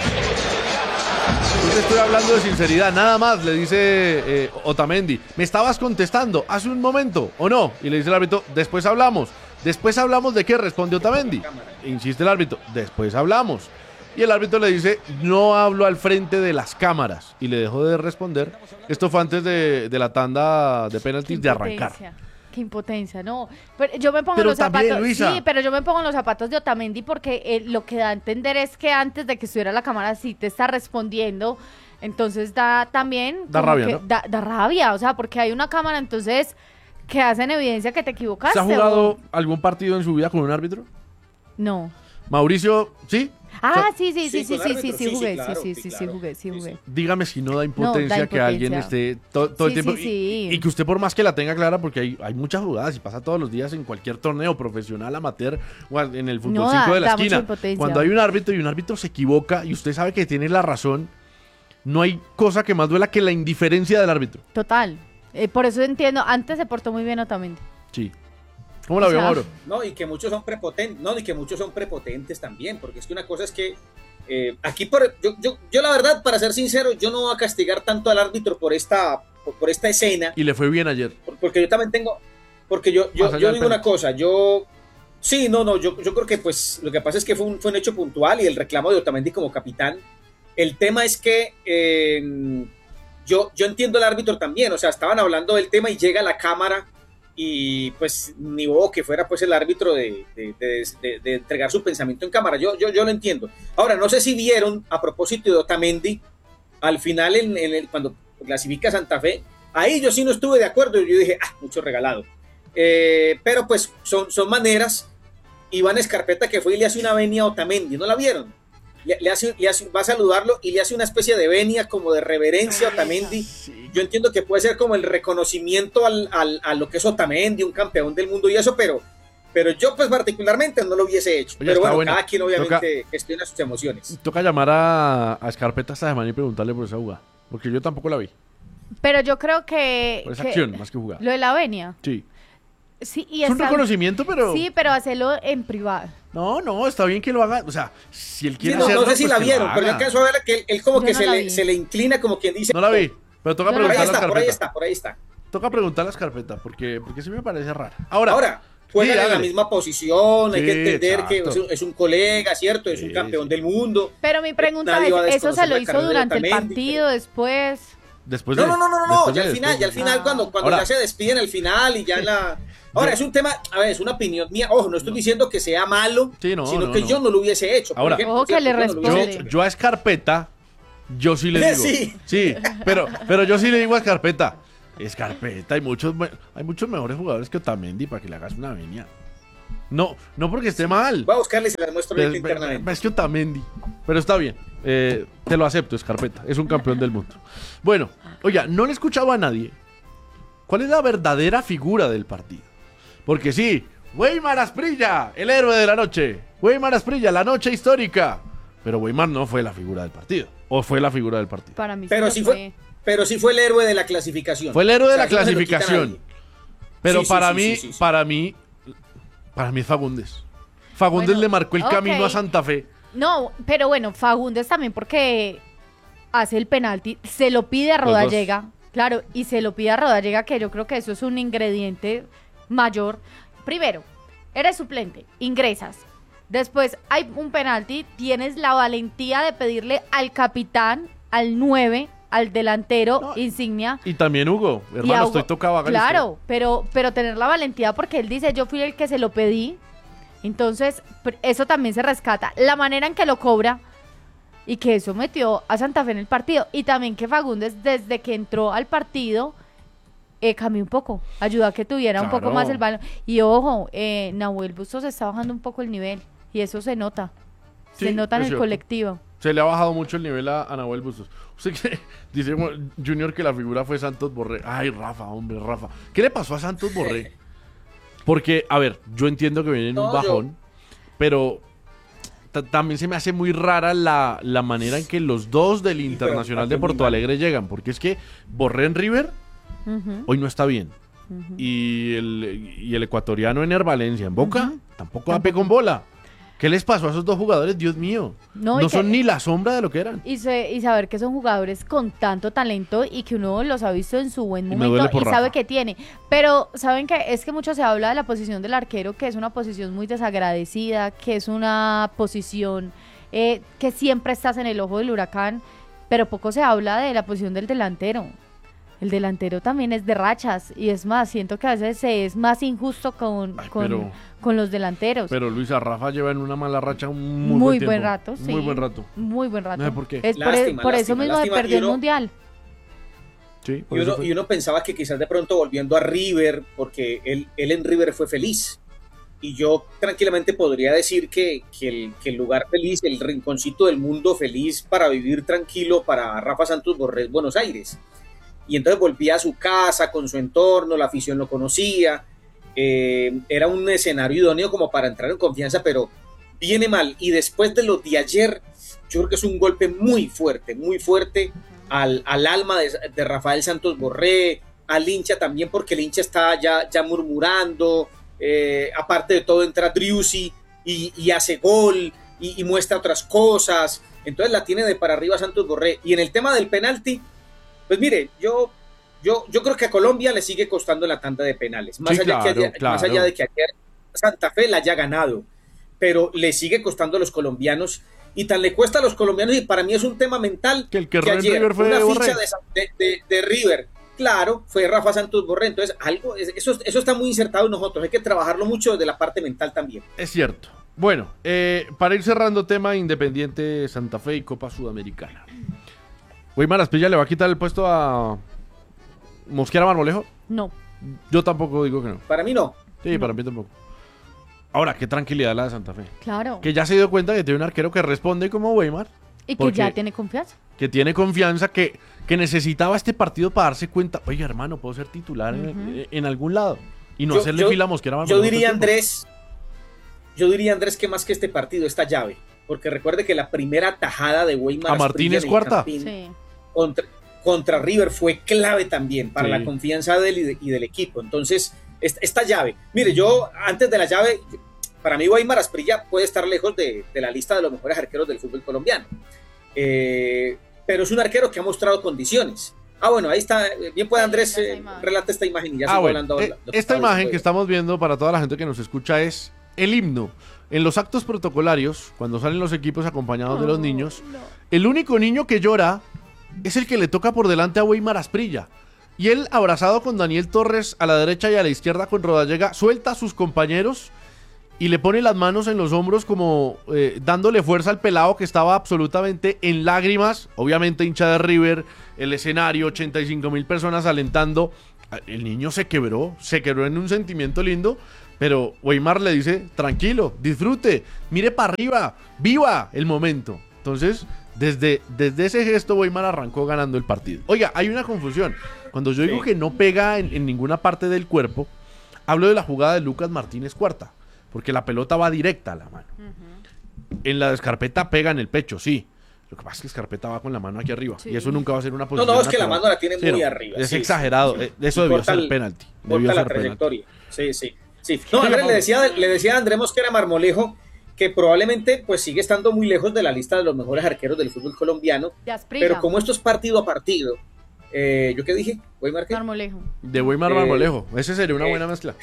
Yo te estoy hablando de sinceridad. Nada más, le dice eh, Otamendi. ¿Me estabas contestando hace un momento o no? Y le dice el árbitro, después hablamos. ¿Después hablamos de qué? Responde Otamendi. Insiste el árbitro, después hablamos. Y el árbitro le dice, no hablo al frente de las cámaras. Y le dejó de responder. Esto fue antes de, de la tanda de penaltis de arrancar. Impotencia, Qué impotencia, no. Pero yo me pongo Pero en los también, zapatos. Luisa. Sí, pero yo me pongo en los zapatos de Otamendi porque eh, lo que da a entender es que antes de que estuviera la cámara sí te está respondiendo. Entonces da también. Da como rabia, que ¿no? Da, da rabia, o sea, porque hay una cámara, entonces que hacen evidencia que te equivocaste. ¿Se ha jugado o- algún partido en su vida con un árbitro? No. Mauricio, ¿sí? Ah, sí, sí, sí, Sí, sí, con sí, sí, árbitro, sí, sí, sí, jugué, claro, sí, sí, sí, sí, claro. jugué, sí, Sí, jugué. sí. Dígame si no da impotencia, da que alguien impotencia. esté to- todo Sí, el tiempo. sí, y- sí. Y, y que usted, por más que la tenga clara, porque hay, hay muchas jugadas y pasa todos los días en cualquier torneo profesional, amateur o en el fútbol No, cinco da- de la da mucha esquina. impotencia. Cuando hay un árbitro y un árbitro se equivoca y usted sabe que tiene la razón, no hay cosa que más duela que la indiferencia del árbitro. Total. Eh, por eso entiendo, antes se portó muy bien Otamendi. Sí. ¿Cómo la O vio, sea, Mauro? No, y que muchos son prepotentes, no, y que muchos son prepotentes también, porque es que una cosa es que eh, aquí, por, yo, yo, yo la verdad, para ser sincero, yo no voy a castigar tanto al árbitro por esta, por, por esta escena, Y le fue bien ayer. por- porque yo también tengo, porque yo, yo, Más allá yo del digo una penalti. cosa, yo, sí, no, no, yo, yo creo que pues lo que pasa es que fue un, fue un hecho puntual y el reclamo de Otamendi como capitán. El tema es que eh, yo, yo entiendo al árbitro también, o sea, estaban hablando del tema y llega la cámara y pues ni bobo que fuera pues el árbitro de, de, de- de- de entregar su pensamiento en cámara, yo, yo, yo lo entiendo. Ahora, no sé si vieron a propósito de Otamendi, al final en, en el, cuando clasifica Santa Fe, ahí yo sí no estuve de acuerdo, yo dije, ah, mucho regalado. Eh, pero pues son, son maneras. Iván Escarpeta que fue y le hace una venia a Otamendi, ¿no la vieron? Le, le hace, le hace, va a saludarlo y le hace una especie de venia como de reverencia a Otamendi. Yo entiendo que puede ser como el reconocimiento al, al, a lo que es Otamendi, un campeón del mundo y eso, pero, pero yo pues particularmente no lo hubiese hecho. Oye, pero está bueno, buena. cada quien obviamente Toca- gestiona sus emociones. Toca llamar a, a Escarpeta esta semana y preguntarle por esa jugada. Porque yo tampoco la vi. Pero yo creo que. Por esa que- acción, más que jugada. Lo de la venia. Sí. Sí, y es un está- reconocimiento, pero... Sí, pero hacerlo en privado. No, no, está bien que lo haga. O sea, si él Sí, quiere no, hacerlo, no sé si pues la que lo vieron, pero yo haga. alcanzo a ver que él, él como Yo que no se, la le, vi. se le inclina como quien dice. No la vi, pero toca Yo no la Por ahí preguntarle a está, por ahí Escarpeta. está, por ahí está. Toca preguntarle a Escarpeta, porque, porque sí me parece raro. Ahora, Ahora, juegan sí, en la hágale. misma posición, hay Sí, que entender que exacto. es un, es un colega, ¿cierto? Es un Sí, campeón sí. del mundo. Pero mi pregunta Nadie va a es, ¿eso se desconocer lo la hizo carrera de durante el Otamendi, partido, después? después No, de... no, no, no, no, después ya de- al final, ya al final, cuando, cuando Ahora- ya se despiden al final y ya en la... Ahora, es un tema, a ver, es una opinión mía. Ojo, no estoy diciendo que sea malo, Sí, no, sino no, que no. yo no lo hubiese hecho. por Ahora- ejemplo, Ojo que ¿cierto? le Yo no lo hubiese responde. Yo, hecho. yo a Escarpeta, yo sí le digo. Sí. Sí, pero, pero yo sí le digo a Escarpeta. Escarpeta, hay muchos, me- hay muchos mejores jugadores que Otamendi para que le hagas una venia. No, no porque esté mal. Voy a buscarle y se las muestro Pero- ahorita pero- internamente. Es que Otamendi. Pero está bien. Eh, te lo acepto, Escarpeta. Es un campeón del mundo. Bueno, oiga, no le escuchaba a nadie. ¿Cuál es la verdadera figura del partido? Porque sí, Weimar Asprilla, el héroe de la noche. Weimar Asprilla, la noche histórica. Pero Weimar no fue la figura del partido. ¿O fue la figura del partido? Para mí Pero lo sí fue, pero sí fue el héroe de la clasificación. Fue el héroe de O sea, la eso no se lo quita a clasificación. nadie. Pero Sí, sí, para sí, mí, sí, sí, sí. para mí, para mí es Fagundes. Fagundes Bueno, le marcó el ok. camino a Santa Fe. No, pero bueno, Fagundes también porque hace el penalti, se lo pide a Rodallega, claro, y se lo pide a Rodallega, que yo creo que eso es un ingrediente mayor. Primero, eres suplente, ingresas. Después hay un penalti, tienes la valentía de pedirle al capitán, al nueve, al delantero, No, insignia. Y también Hugo, y hermano, a estoy Hugo- tocado. hágale Claro, pero, pero tener la valentía porque él dice, yo fui el que se lo pedí. Entonces, pr- eso también se rescata. La manera en que lo cobra y que eso metió a Santa Fe en el partido. Y también que Fagundes, desde que entró al partido, eh, cambió un poco. Ayudó a que tuviera un poco Claro. más el balón. Y ojo, eh, Nahuel Bustos está bajando un poco el nivel. Y eso se nota. Sí, se nota en es el cierto. colectivo. Se le ha bajado mucho el nivel a, a Nahuel Bustos. Usted que dice Junior que la figura fue Santos Borré. Ay, Rafa, hombre, Rafa. ¿Qué le pasó a Santos Borré? Porque, a ver, yo entiendo que viene en No, un yo- bajón, pero ta- también se me hace muy rara la, la manera en que los dos del Internacional de partió muy Porto mal. Alegre llegan. Porque es que Borré en River Ujú, hoy no está bien. ujú. Y el, y el ecuatoriano en Valencia, en Boca, Ujú. tampoco da pe con bola. ¿Qué les pasó a esos dos jugadores? Dios mío. No, No, y que- son ni la sombra de lo que eran. Y, se- y saber que son jugadores con tanto talento y que uno los ha visto en su buen Y me momento duele y, por sabe Rafa. que tiene. Pero saben que es que mucho se habla de la posición del arquero, que es una posición muy desagradecida, que es una posición eh, que siempre estás en el ojo del huracán, pero poco se habla de la posición del delantero. El delantero también es de rachas y es más, siento que a veces se es más injusto con, Ay, con, pero- con los delanteros. Pero Luisa, Rafa lleva en una mala racha un muy, muy buen, buen tiempo. rato, sí. Muy buen rato. Muy buen rato. No sé por qué. Es por, Lástima, por eso lástima, mismo se lástima. perdió Y uno- el mundial. Sí, por Y eso uno, fue. y uno pensaba que quizás de pronto volviendo a River, porque él, él en River fue feliz. Y yo tranquilamente podría decir que, que, el, que el lugar feliz, el rinconcito del mundo feliz para vivir tranquilo para Rafa Santos Borré es Buenos Aires. Y entonces volvía a su casa con su entorno, la afición lo conocía. eh, era un escenario idóneo como para entrar en confianza, pero viene mal. Y después de lo de ayer, yo creo que es un golpe muy fuerte, muy fuerte al, al alma de, de Rafael Santos Borré, al hincha también, porque el hincha está ya, ya murmurando. Eh, aparte de todo, entra Driussi y, y hace gol y, y muestra otras cosas. Entonces la tiene de para arriba Santos Borré. Y en el tema del penalti, pues mire, yo, yo, yo creo que a Colombia le sigue costando la tanda de penales. Más, Sí, allá, claro, que haya- claro. más allá de que ayer Santa Fe la haya ganado, pero le sigue costando a los colombianos. Y tan le cuesta a los colombianos, y para mí es un tema mental, Que el que erró en ayer River fue una Borré. ficha de, Sa- de, de- de River, claro, fue Rafa Santos Borré. Entonces, algo, eso, eso está muy insertado en nosotros. Hay que trabajarlo mucho desde la parte mental también. Es cierto. Bueno, eh, para ir cerrando tema Independiente Santa Fe y Copa Sudamericana. Weimar Asprilla le va a quitar el puesto a Mosquera Marmolejo. No. Yo tampoco digo que no. Para mí no. Sí, para mí tampoco. Ahora, qué tranquilidad la de Santa Fe. Claro. Que ya se dio cuenta que tiene un arquero que responde como Weimar. Y que porque- ya tiene confianza. Que tiene confianza, que, que necesitaba este partido para darse cuenta. Oye, hermano, puedo ser titular en- Ujú. en, algún lado. Y no Yo- hacerle yo- fila a Mosquera Yo Marmolejo todo diría, el tiempo. Andrés, yo diría, Andrés, que más que este partido, esta llave. Porque recuerde que la primera tajada de Weimar A Martínez Asprilla en el Cuarta. Campín Sí. contra, contra River fue clave también para Sí. la confianza de él y, de- y del equipo. Entonces, esta, esta llave. Mire, yo antes de la llave, para mí Weimar Asprilla puede estar lejos de, de la lista de los mejores arqueros del fútbol colombiano. Eh, pero es un arquero que ha mostrado condiciones. Ah, bueno, ahí está. Bien puede Andrés eh, relata esta imagen y ya ah, se bueno, hablando. eh, esta imagen que estamos viendo para toda la gente que nos escucha es el himno. En los actos protocolarios, cuando salen los equipos acompañados oh, de los niños, no. el único niño que llora es el que le toca por delante a Weimar Asprilla. Y él, abrazado con Daniel Torres a la derecha y a la izquierda con Rodallega, suelta a sus compañeros y le pone las manos en los hombros como eh, dándole fuerza al pelado que estaba absolutamente en lágrimas. Obviamente hincha de River, el escenario, ochenta y cinco mil personas alentando. El niño se quebró, se quebró en un sentimiento lindo, pero Weimar le dice, tranquilo, disfrute, mire para arriba, viva el momento. Entonces, desde, desde ese gesto Weimar arrancó ganando el partido. Oiga, hay una confusión. Cuando yo digo sí. que no pega en, en ninguna parte del cuerpo, hablo de la jugada de Lucas Martínez Cuarta, porque la pelota va directa a la mano. Uh-huh. En la de Scarpetta pega en el pecho, sí. Lo que pasa es que Scarpetta va con la mano aquí arriba. Sí. Y eso nunca va a ser una posición. No, no, es que natural. la mano la tiene sí, muy no, arriba. Es sí, exagerado. Sí, sí. Eso debió ser el, penalti. Debió ser la trayectoria. Penalti. Sí, sí. sí. No, Andrés, le decía, le decía a Andrés Mosquera Marmolejo que probablemente pues sigue estando muy lejos de la lista de los mejores arqueros del fútbol colombiano. Pero como esto es partido a partido, eh, ¿yo qué dije? ¿Weimar qué? Marmolejo. De Weimar eh, Marmolejo. Ese sería una eh, buena mezcla.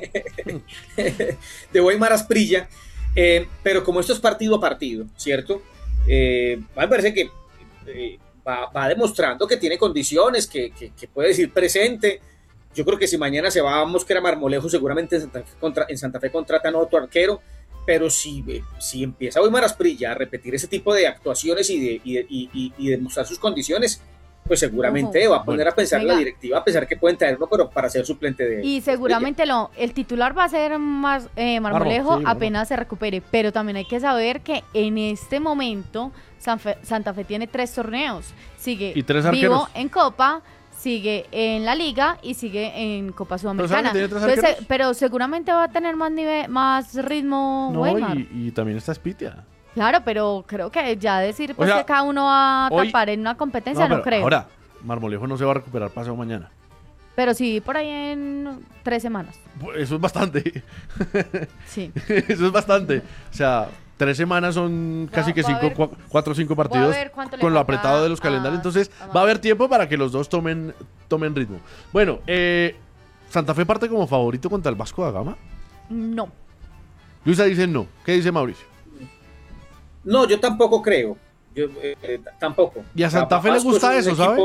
De Weimar Asprilla. Eh, pero como esto es partido a partido, ¿cierto? Eh, me parece que eh, va, va demostrando que tiene condiciones, que, que, que puede decir presente. Yo creo que si mañana se va a Mosquera Marmolejo, seguramente en Santa Fe, contra, en Santa Fe contratan a otro arquero. Pero si, si empieza Weimar Asprilla a repetir ese tipo de actuaciones y de, y de, y, y, y de mostrar sus condiciones, pues seguramente uh-huh. va a poner bueno, a pensar venga. la directiva, a pensar que pueden traerlo, pero para ser suplente de Y seguramente lo, el titular va a ser más eh, Marmolejo Marmo, sí, apenas bueno. se recupere, pero también hay que saber que en este momento San Fe, Santa Fe tiene tres torneos, sigue ¿Y tres vivo en Copa, sigue en la Liga y sigue en Copa Sudamericana. Pero, Entonces, pero seguramente va a tener más nivel, más ritmo no, Weimar. Y, y también está Spitia. Claro, pero creo que ya decir pues, o sea, que cada uno va a hoy, tapar en una competencia, no, no creo. Ahora, Marmolejo no se va a recuperar pasado mañana. Pero sí, por ahí en tres semanas. Eso es bastante. Sí. Eso es bastante. O sea, tres semanas son casi no, que cinco, ver, cuatro o cinco partidos con lo apretado de los calendarios. Entonces, va a haber tiempo para que los dos tomen, tomen ritmo. Bueno, eh, ¿Santa Fe parte como favorito contra el Vasco da Gama? No. Luisa dice no. ¿Qué dice Mauricio? No, yo tampoco creo. Yo eh, tampoco. Y a Santa Fe le gusta eso, ¿sabes?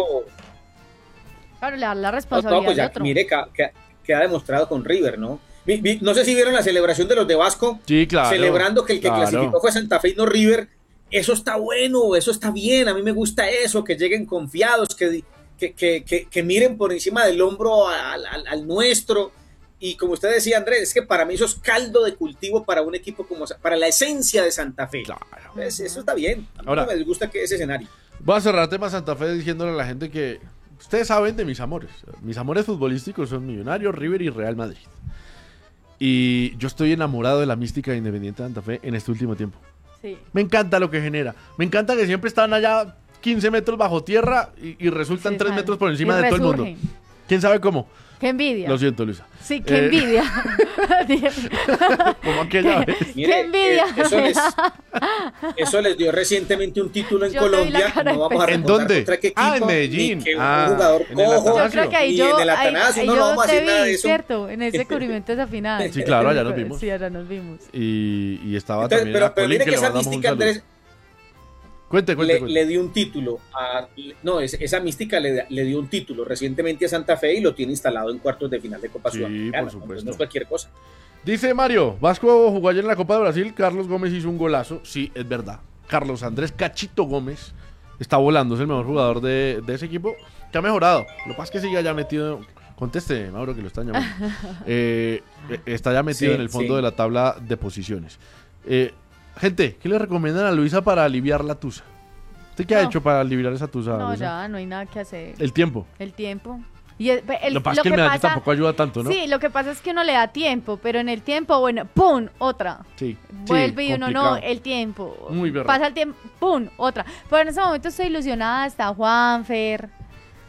Claro, le da la responsabilidad no, no, pues ya, otro. Mire, que, que, que ha demostrado con River, ¿no? Vi, vi, no sé si vieron la celebración de los de Vasco. Sí, claro. Celebrando que el que claro. clasificó fue Santa Fe y no River. Eso está bueno, eso está bien. A mí me gusta eso, que lleguen confiados, que, que, que, que, que miren por encima del hombro al, al, al nuestro. Y como usted decía, Andrés, es que para mí eso es caldo de cultivo para un equipo como para la esencia de Santa Fe. Claro. Es, eso está bien. A mí Ahora, no me gusta que ese escenario. Voy a cerrar tema Santa Fe diciéndole a la gente que ustedes saben de mis amores. Mis amores futbolísticos son Millonarios, River y Real Madrid. Y yo estoy enamorado de la mística de Independiente Santa Fe en este último tiempo. Sí. Me encanta lo que genera. Me encanta que siempre están allá quince metros bajo tierra y, y resultan sí, tres metros por encima de todo el mundo. ¿Quién sabe cómo? Qué envidia. Lo siento, Luisa. Sí, qué eh, envidia. Como aquella vez. Mire, qué envidia. Eh, eso, les, eso les dio recientemente un título en yo Colombia. No vamos a ¿En dónde? Contra qué equipo, ah, en Medellín. Que ah, un jugador en cojo. Yo creo que ahí yo, y en el Atanasio. ahí, no, ahí no vamos a decir vi, nada de eso. Cierto, en ese cubrimiento esa final. Sí, claro, allá nos vimos. Sí, allá nos vimos. Y, y estaba Entonces, también pero, pero mire que, que esa mística, Andrés, Cuente, cuente, le, cuente. le dio un título a, no, es, esa mística le, le dio un título recientemente a Santa Fe y lo tiene instalado en cuartos de final de Copa Sí, Sudamericana. por supuesto. No es cualquier cosa. Dice Mario, Vasco jugó ayer en la Copa de Brasil, Carlos Gómez hizo un golazo. Sí, es verdad. Carlos Andrés Cachito Gómez está volando, es el mejor jugador de, de ese equipo, que ha mejorado. Lo que pasa es que sigue ya metido, conteste Mauro que lo están llamando, eh, está ya metido sí, en el fondo sí. de la tabla de posiciones. Eh, gente, ¿qué le recomiendan a Luisa para aliviar la tusa? ¿Usted qué no. ha hecho para aliviar esa tusa? No, Luisa? Ya, no hay nada que hacer. El tiempo. El tiempo. Y el, el, lo, pasa lo que, que el medallista tampoco ayuda tanto, ¿no? Sí, lo que pasa es que uno le da tiempo, pero en el tiempo, bueno, ¡pum! Otra. Sí. Vuelve sí, y uno complicado. no, el tiempo. Muy verdad. Pasa el tiempo, ¡pum! Otra. Pero en ese momento estoy ilusionada, está Juanfer,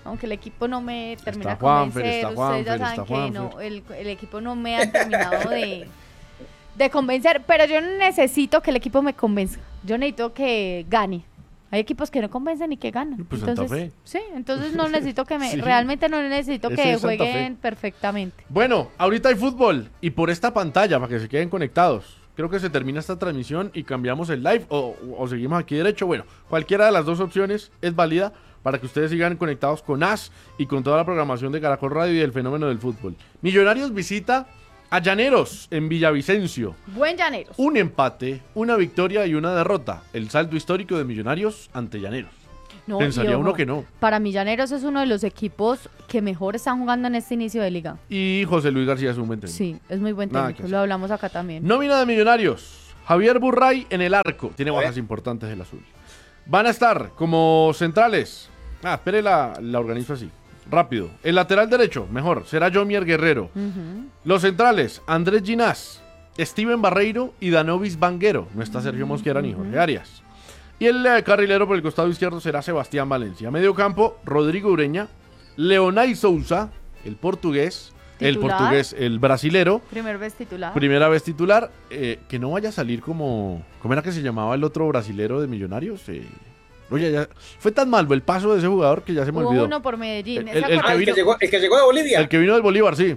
aunque el equipo no me termina Está de Juanfer, convencer, está ustedes Juanfer, ya saben está que no, Juanfer. el, el equipo no me ha terminado de, de convencer, pero yo no necesito que el equipo me convenza, yo necesito que gane. Hay equipos que no convencen y que ganan. Pues Santa entonces, Fe. sí, entonces no necesito que me, Sí. realmente no necesito Ese que es Santa jueguen Fe. perfectamente. Bueno, ahorita hay fútbol y por esta pantalla, para que se queden conectados. Creo que se termina esta transmisión y cambiamos el live o, o seguimos aquí derecho. Bueno, cualquiera de las dos opciones es válida para que ustedes sigan conectados con A S y con toda la programación de Caracol Radio y del fenómeno del fútbol. Millonarios visita a Llaneros en Villavicencio. Buen Llaneros. Un empate, una victoria y una derrota. El saldo histórico de Millonarios ante Llaneros. No, Pensaría y ojo, uno que no. Para mí Llaneros es uno de los equipos que mejor están jugando en este inicio de liga. Y José Luis García es un buen técnico. Sí, es muy buen Nada que técnico, hacer. lo hablamos acá también. Nómina de Millonarios. Javier Burray en el arco. Tiene bajas importantes el azul. Van a estar como centrales. Ah, espere, la, la organizo así. Rápido. El lateral derecho, mejor, será Jomier Guerrero. Ujú. Los centrales, Andrés Ginás, Steven Barreiro y Danovis Vanguero. No está Sergio Mosquera ni Jorge Arias. Y el eh, carrilero por el costado izquierdo será Sebastián Valencia. Medio campo, Rodrigo Ureña, Leonay Sousa, el portugués, el Titular. portugués, el brasilero. Primer vez titular. Primera vez titular, eh, que no vaya a salir como... ¿Cómo era que se llamaba el otro brasilero de Millonarios? Eh, oye, ya, fue tan malo el paso de ese jugador que ya se me Hubo olvidó. uno por Medellín. El- ¿se el- el acuerdan? Ah, el, vino- que llegó, el que llegó de Bolivia. El que vino del Bolívar, sí.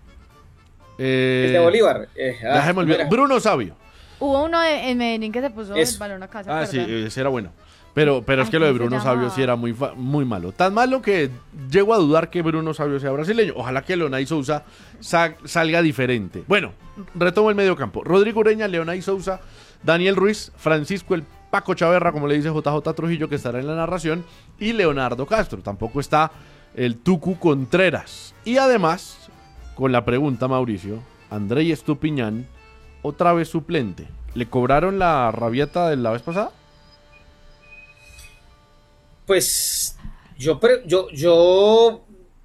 Eh, El de Bolívar. Eh, ah, ya se me olvidó. mira. Bruno Sabio. Hubo uno de- en Medellín que se puso Eso. el balón a casa. Ah, sí, ¿verdad? ese era bueno. Pero, pero es Ay, que lo de ¿cómo se Bruno Sabio llamaba? sí era muy, fa- muy malo. Tan malo que llego a dudar que Bruno Sabio sea brasileño. Ojalá que Leonay Sousa sa- salga diferente. Bueno, retomo el medio campo. Rodrigo Ureña, Leonay Sousa, Daniel Ruiz, Francisco el Paco Chaverra, como le dice J J Trujillo, que estará en la narración, y Leonardo Castro. Tampoco está el Tucu Contreras. Y además, con la pregunta, Mauricio, Andrei Estupiñán, otra vez suplente. ¿Le cobraron la rabieta de la vez pasada? Pues yo, pre- yo, yo,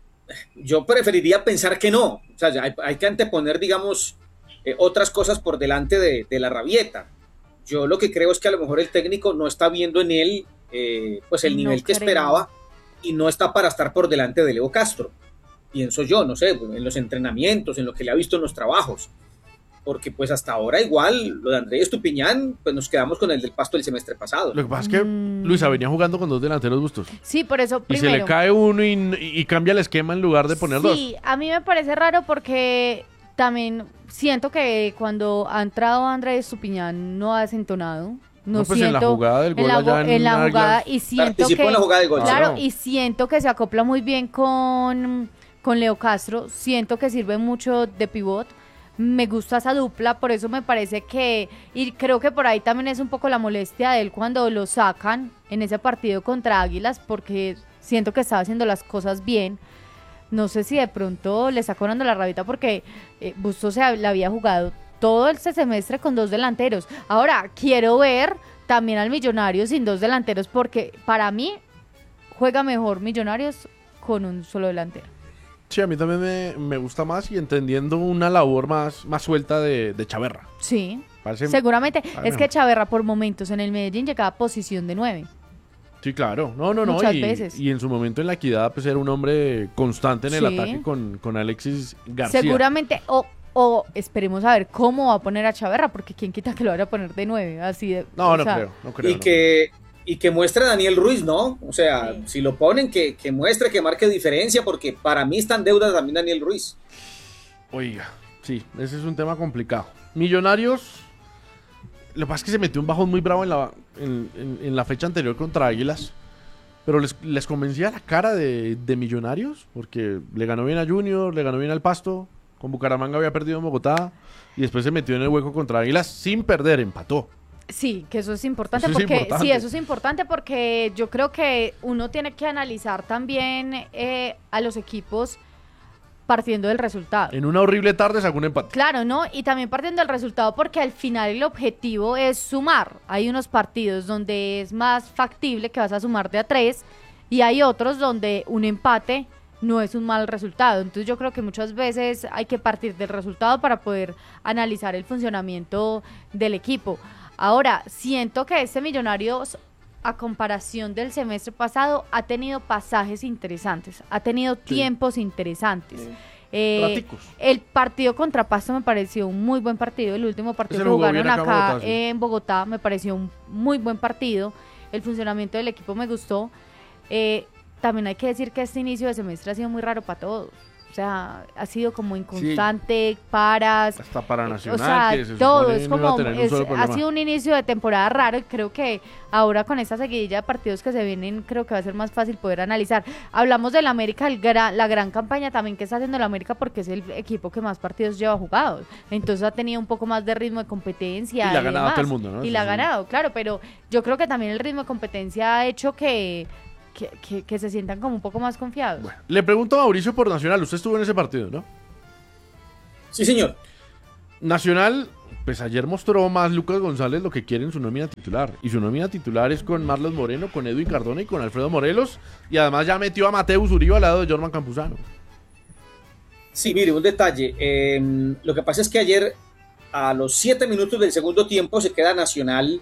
yo preferiría pensar que no. O sea, ya hay, hay que anteponer, digamos, eh, otras cosas por delante de, de la rabieta. Yo lo que creo es que a lo mejor el técnico no está viendo en él eh, pues el No nivel que creo. esperaba y no está para estar por delante de Leo Castro. Pienso yo, no sé, en los entrenamientos, en lo que le ha visto en los trabajos. Porque pues hasta ahora igual lo de Andrés Estupiñán, pues nos quedamos con el del Pasto del semestre pasado. Lo que pasa es que Mm. Luisa venía jugando con dos delanteros bustos. Sí, por eso Y primero. se le cae uno y, y cambia el esquema en lugar de poner dos. Sí, a mí me parece raro porque también siento que cuando ha entrado Andrés Estupiñán no ha desentonado. No, No, pues en la siento, jugada del gol en la, allá go- en en la Águilas. jugada y siento Participó que en la jugada del gol. claro, Claro. y siento que se acopla muy bien con con Leo Castro, siento que sirve mucho de pivot. Me gusta esa dupla, por eso me parece que, y creo que por ahí también es un poco la molestia de él cuando lo sacan en ese partido contra Águilas, porque siento que estaba haciendo las cosas bien. No sé si de pronto le está cobrando la rabita porque eh, Bustos se la había jugado todo este semestre con dos delanteros. Ahora, quiero ver también al Millonarios sin dos delanteros porque para mí juega mejor Millonarios con un solo delantero. Sí, a mí también me, me gusta más y entendiendo una labor más, más suelta de, de Chaverra. Sí, Parece- seguramente. parece Es que mejor. Chaverra por momentos en el Medellín llegaba a posición de nueve. Sí, claro. No, no, no. Muchas y, veces. y en su momento en la Equidad, pues era un hombre constante en el Sí. ataque con, con Alexis García. Seguramente, o, o esperemos a ver cómo va a poner a Chaverra, porque quién quita que lo vaya a poner de nueve, así de... No, o no sea, creo, no creo. Y no. que, y que muestre a Daniel Ruiz, ¿no? O sea, Sí. si lo ponen, que, que muestre, que marque diferencia, porque para mí está en deuda también Daniel Ruiz. Oiga, sí, ese es un tema complicado. Millonarios, lo que pasa es que se metió un bajón muy bravo en la, en, en- en la fecha anterior contra Águilas, pero les, les convencía la cara de, de Millonarios, porque le ganó bien a Junior, le ganó bien al Pasto, con Bucaramanga había perdido en Bogotá, y después se metió en el hueco contra Águilas sin perder, empató. Sí, que eso es importante Eso es porque importante. sí, eso es importante porque yo creo que uno tiene que analizar también eh, a los equipos partiendo del resultado. En una horrible tarde sacó un empate. Claro, ¿no? Y también partiendo del resultado porque al final el objetivo es sumar. Hay unos partidos donde es más factible que vas a sumar de a tres y hay otros donde un empate no es un mal resultado. Entonces yo creo que muchas veces hay que partir del resultado para poder analizar el funcionamiento del equipo. Ahora, siento que este Millonarios a comparación del semestre pasado, ha tenido pasajes interesantes, ha tenido sí. tiempos interesantes. Sí. Eh, el partido contra Pasto me pareció un muy buen partido, el último partido que jugaron acá, acá Bogotá, sí. en Bogotá me pareció un muy buen partido, el funcionamiento del equipo me gustó. Eh, también hay que decir que este inicio de semestre ha sido muy raro para todos. O sea, ha sido como inconstante, sí. paras. Hasta para Nacional. O sea, que se todo. Es como, es, ha sido un inicio de temporada raro y creo que ahora con esta seguidilla de partidos que se vienen, creo que va a ser más fácil poder analizar. Hablamos del América, el gran, la gran campaña también que está haciendo el América porque es el equipo que más partidos lleva jugados. Entonces ha tenido un poco más de ritmo de competencia. Y la ha ganado todo el mundo, ¿no? Y sí, la ha sí. ganado, claro, pero yo creo que también el ritmo de competencia ha hecho que... Que, que, que se sientan como un poco más confiados. Bueno, le pregunto a Mauricio por Nacional, usted estuvo en ese partido, ¿no? Sí, señor. Nacional, pues ayer mostró más Lucas González lo que quiere en su nómina titular, y su nómina titular es con Marlos Moreno, con Edwin Cardona y con Alfredo Morelos, y además ya metió a Mateus Uribe al lado de Jorman Campuzano. Sí, mire, un detalle, eh, lo que pasa es que ayer a los siete minutos del segundo tiempo se queda Nacional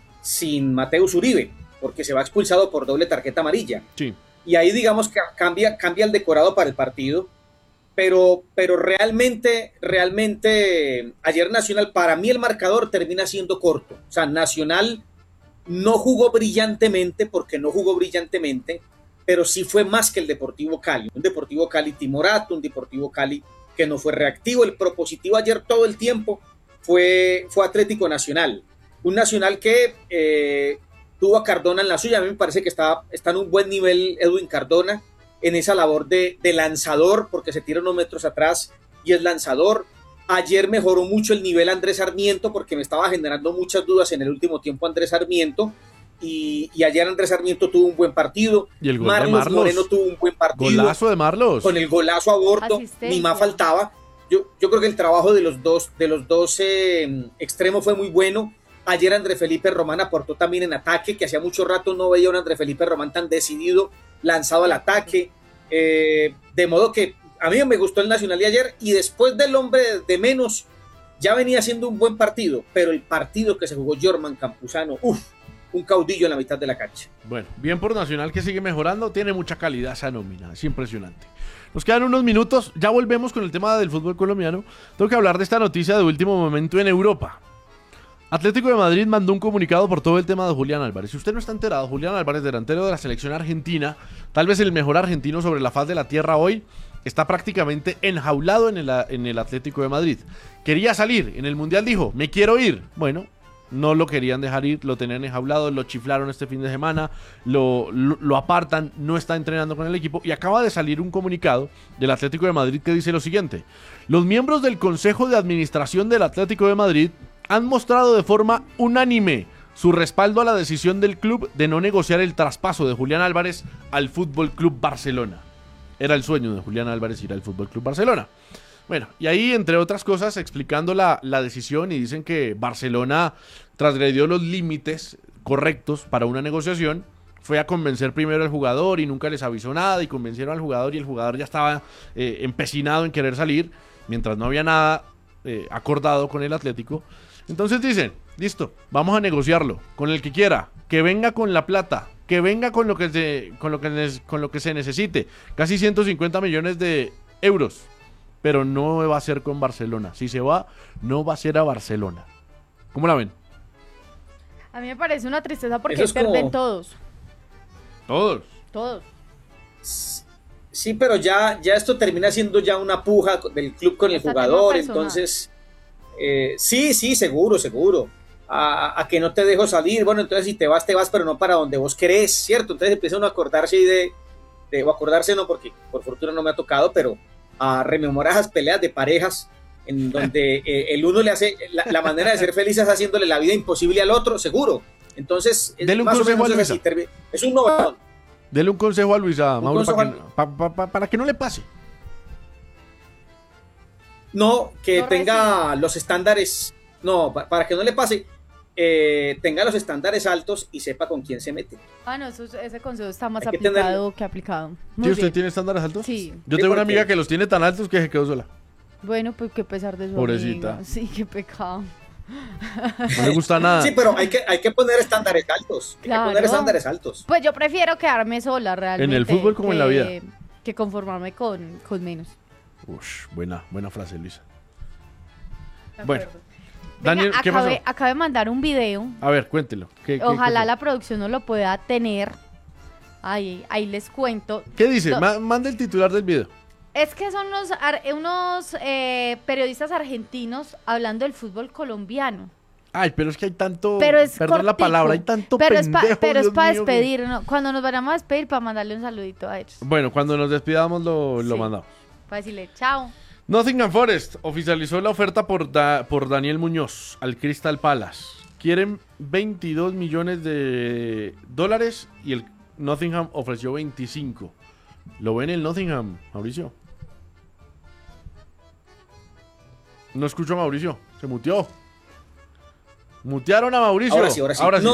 sin Mateus Uribe, porque se va expulsado por doble tarjeta amarilla. Sí. Y ahí digamos que cambia, cambia el decorado para el partido, pero, pero realmente, realmente ayer Nacional, para mí el marcador termina siendo corto. O sea, Nacional no jugó brillantemente, porque no jugó brillantemente, pero sí fue más que el Deportivo Cali. Un Deportivo Cali timorato, un Deportivo Cali que no fue reactivo. El propositivo ayer todo el tiempo fue, fue Atlético Nacional. Un Nacional que... Eh, tuvo a Cardona en la suya, a mí me parece que está, está en un buen nivel Edwin Cardona, en esa labor de, de lanzador, porque se tira unos metros atrás y es lanzador. Ayer mejoró mucho el nivel Andrés Sarmiento, porque me estaba generando muchas dudas en el último tiempo Andrés Sarmiento, y, y ayer Andrés Sarmiento tuvo un buen partido. Y el gol Marlos, de Marlos Moreno tuvo un buen partido. Golazo de Marlos. Con el golazo a bordo, ni más faltaba. Yo, yo creo que el trabajo de los dos, de los dos eh, extremos fue muy bueno. Ayer André Felipe Román aportó también en ataque, que hacía mucho rato no veía a un André Felipe Román tan decidido, lanzado al ataque. Eh, de modo que a mí me gustó el Nacional de ayer, y después del hombre de menos, ya venía siendo un buen partido, pero el partido que se jugó Jorman Campuzano, uff, un caudillo en la mitad de la cancha. Bueno, bien por Nacional, que sigue mejorando, tiene mucha calidad esa nómina, es impresionante. Nos quedan unos minutos, ya volvemos con el tema del fútbol colombiano. Tengo que hablar de esta noticia de último momento en Europa. Atlético de Madrid mandó un comunicado por todo el tema de Julián Álvarez. Si usted no está enterado, Julián Álvarez, delantero de la selección argentina, tal vez el mejor argentino sobre la faz de la tierra hoy, está prácticamente enjaulado en el, en el Atlético de Madrid. Quería salir, en el Mundial dijo, me quiero ir. Bueno, no lo querían dejar ir, lo tenían enjaulado, lo chiflaron este fin de semana, lo, lo, lo apartan, no está entrenando con el equipo, y acaba de salir un comunicado del Atlético de Madrid que dice lo siguiente: los miembros del Consejo de Administración del Atlético de Madrid han mostrado de forma unánime su respaldo a la decisión del club de no negociar el traspaso de Julián Álvarez al Fútbol Club Barcelona. Era el sueño de Julián Álvarez ir al Fútbol Club Barcelona. Bueno, y ahí, entre otras cosas, explicando la, la decisión, y dicen que Barcelona transgredió los límites correctos para una negociación, fue a convencer primero al jugador y nunca les avisó nada, y convencieron al jugador y el jugador ya estaba eh, empecinado en querer salir, mientras no había nada eh, acordado con el Atlético. Entonces dicen, listo, vamos a negociarlo con el que quiera, que venga con la plata, que venga con lo que se, con lo que, con lo que se necesite, casi ciento cincuenta millones de euros, pero no va a ser con Barcelona. Si se va, no va a ser a Barcelona. ¿Cómo la ven? A mí me parece una tristeza porque es pierden como... todos. Todos. Todos. Sí, pero ya, ya esto termina siendo ya una puja del club con el Hasta jugador, entonces... Eh, sí, sí, seguro, seguro. A, a que no te dejo salir, bueno, entonces si te vas, te vas, pero no para donde vos querés, ¿cierto? Entonces empiezan a acordarse y de, de, o acordarse no, porque por fortuna no me ha tocado, pero a rememorar esas peleas de parejas en donde eh, el uno le hace, la, la manera de ser feliz es haciéndole la vida imposible al otro, seguro. Entonces, es, Dele un más consejo o menos a es, Luisa. así, es un novedón. Dele un consejo a Luisa, Un Mauro, para que, consejo pa, pa, pa, para que no le pase. No, que No tenga recibe. los estándares, no, pa- para que no le pase, eh, tenga los estándares altos y sepa con quién se mete. Ah, no, eso, ese consejo está más Hay que aplicado tenerlo. que aplicado. ¿Sí, Muy usted bien. tiene estándares altos? Sí. Yo Sí, tengo una porque- amiga que los tiene tan altos que se quedó sola. Bueno, pues qué pesar de su Pobrecita. amiga. Sí, qué pecado. No le gusta nada. Sí, pero hay que, hay que poner estándares altos. Hay Claro. que poner estándares altos. Pues yo prefiero quedarme sola realmente. En el fútbol como en la vida. que- Que conformarme con, con menos. Ush, buena, buena frase, Luisa. De Bueno, acuerdo. Daniel, Venga, ¿qué acabé, pasó? acabé de mandar un video. A ver, cuéntelo. ¿Qué, qué- Ojalá qué, la producción no lo pueda tener. Ahí, ahí les cuento. ¿Qué dice? Do- Ma- manda el titular del video. Es que son unos, ar- unos eh, periodistas argentinos hablando del fútbol colombiano. Ay, pero es que hay tanto. Pero es Perdón la cortico. palabra, hay tanto Pero es, pa- pendejo, pero es Dios para mío, que- despedir, ¿no? Cuando nos vayamos a despedir, para mandarle un saludito a ellos. Bueno, cuando nos despidamos lo, lo Sí. mandamos. Para decirle chao. Nottingham Forest oficializó la oferta por, Da- por Daniel Muñoz al Crystal Palace. Quieren veintidós millones de dólares y el Nottingham ofreció veinticinco. ¿Lo ven el Nottingham, Mauricio? No escucho a Mauricio, se muteó. Mutearon a Mauricio. Ahora sí, ahora sí. No,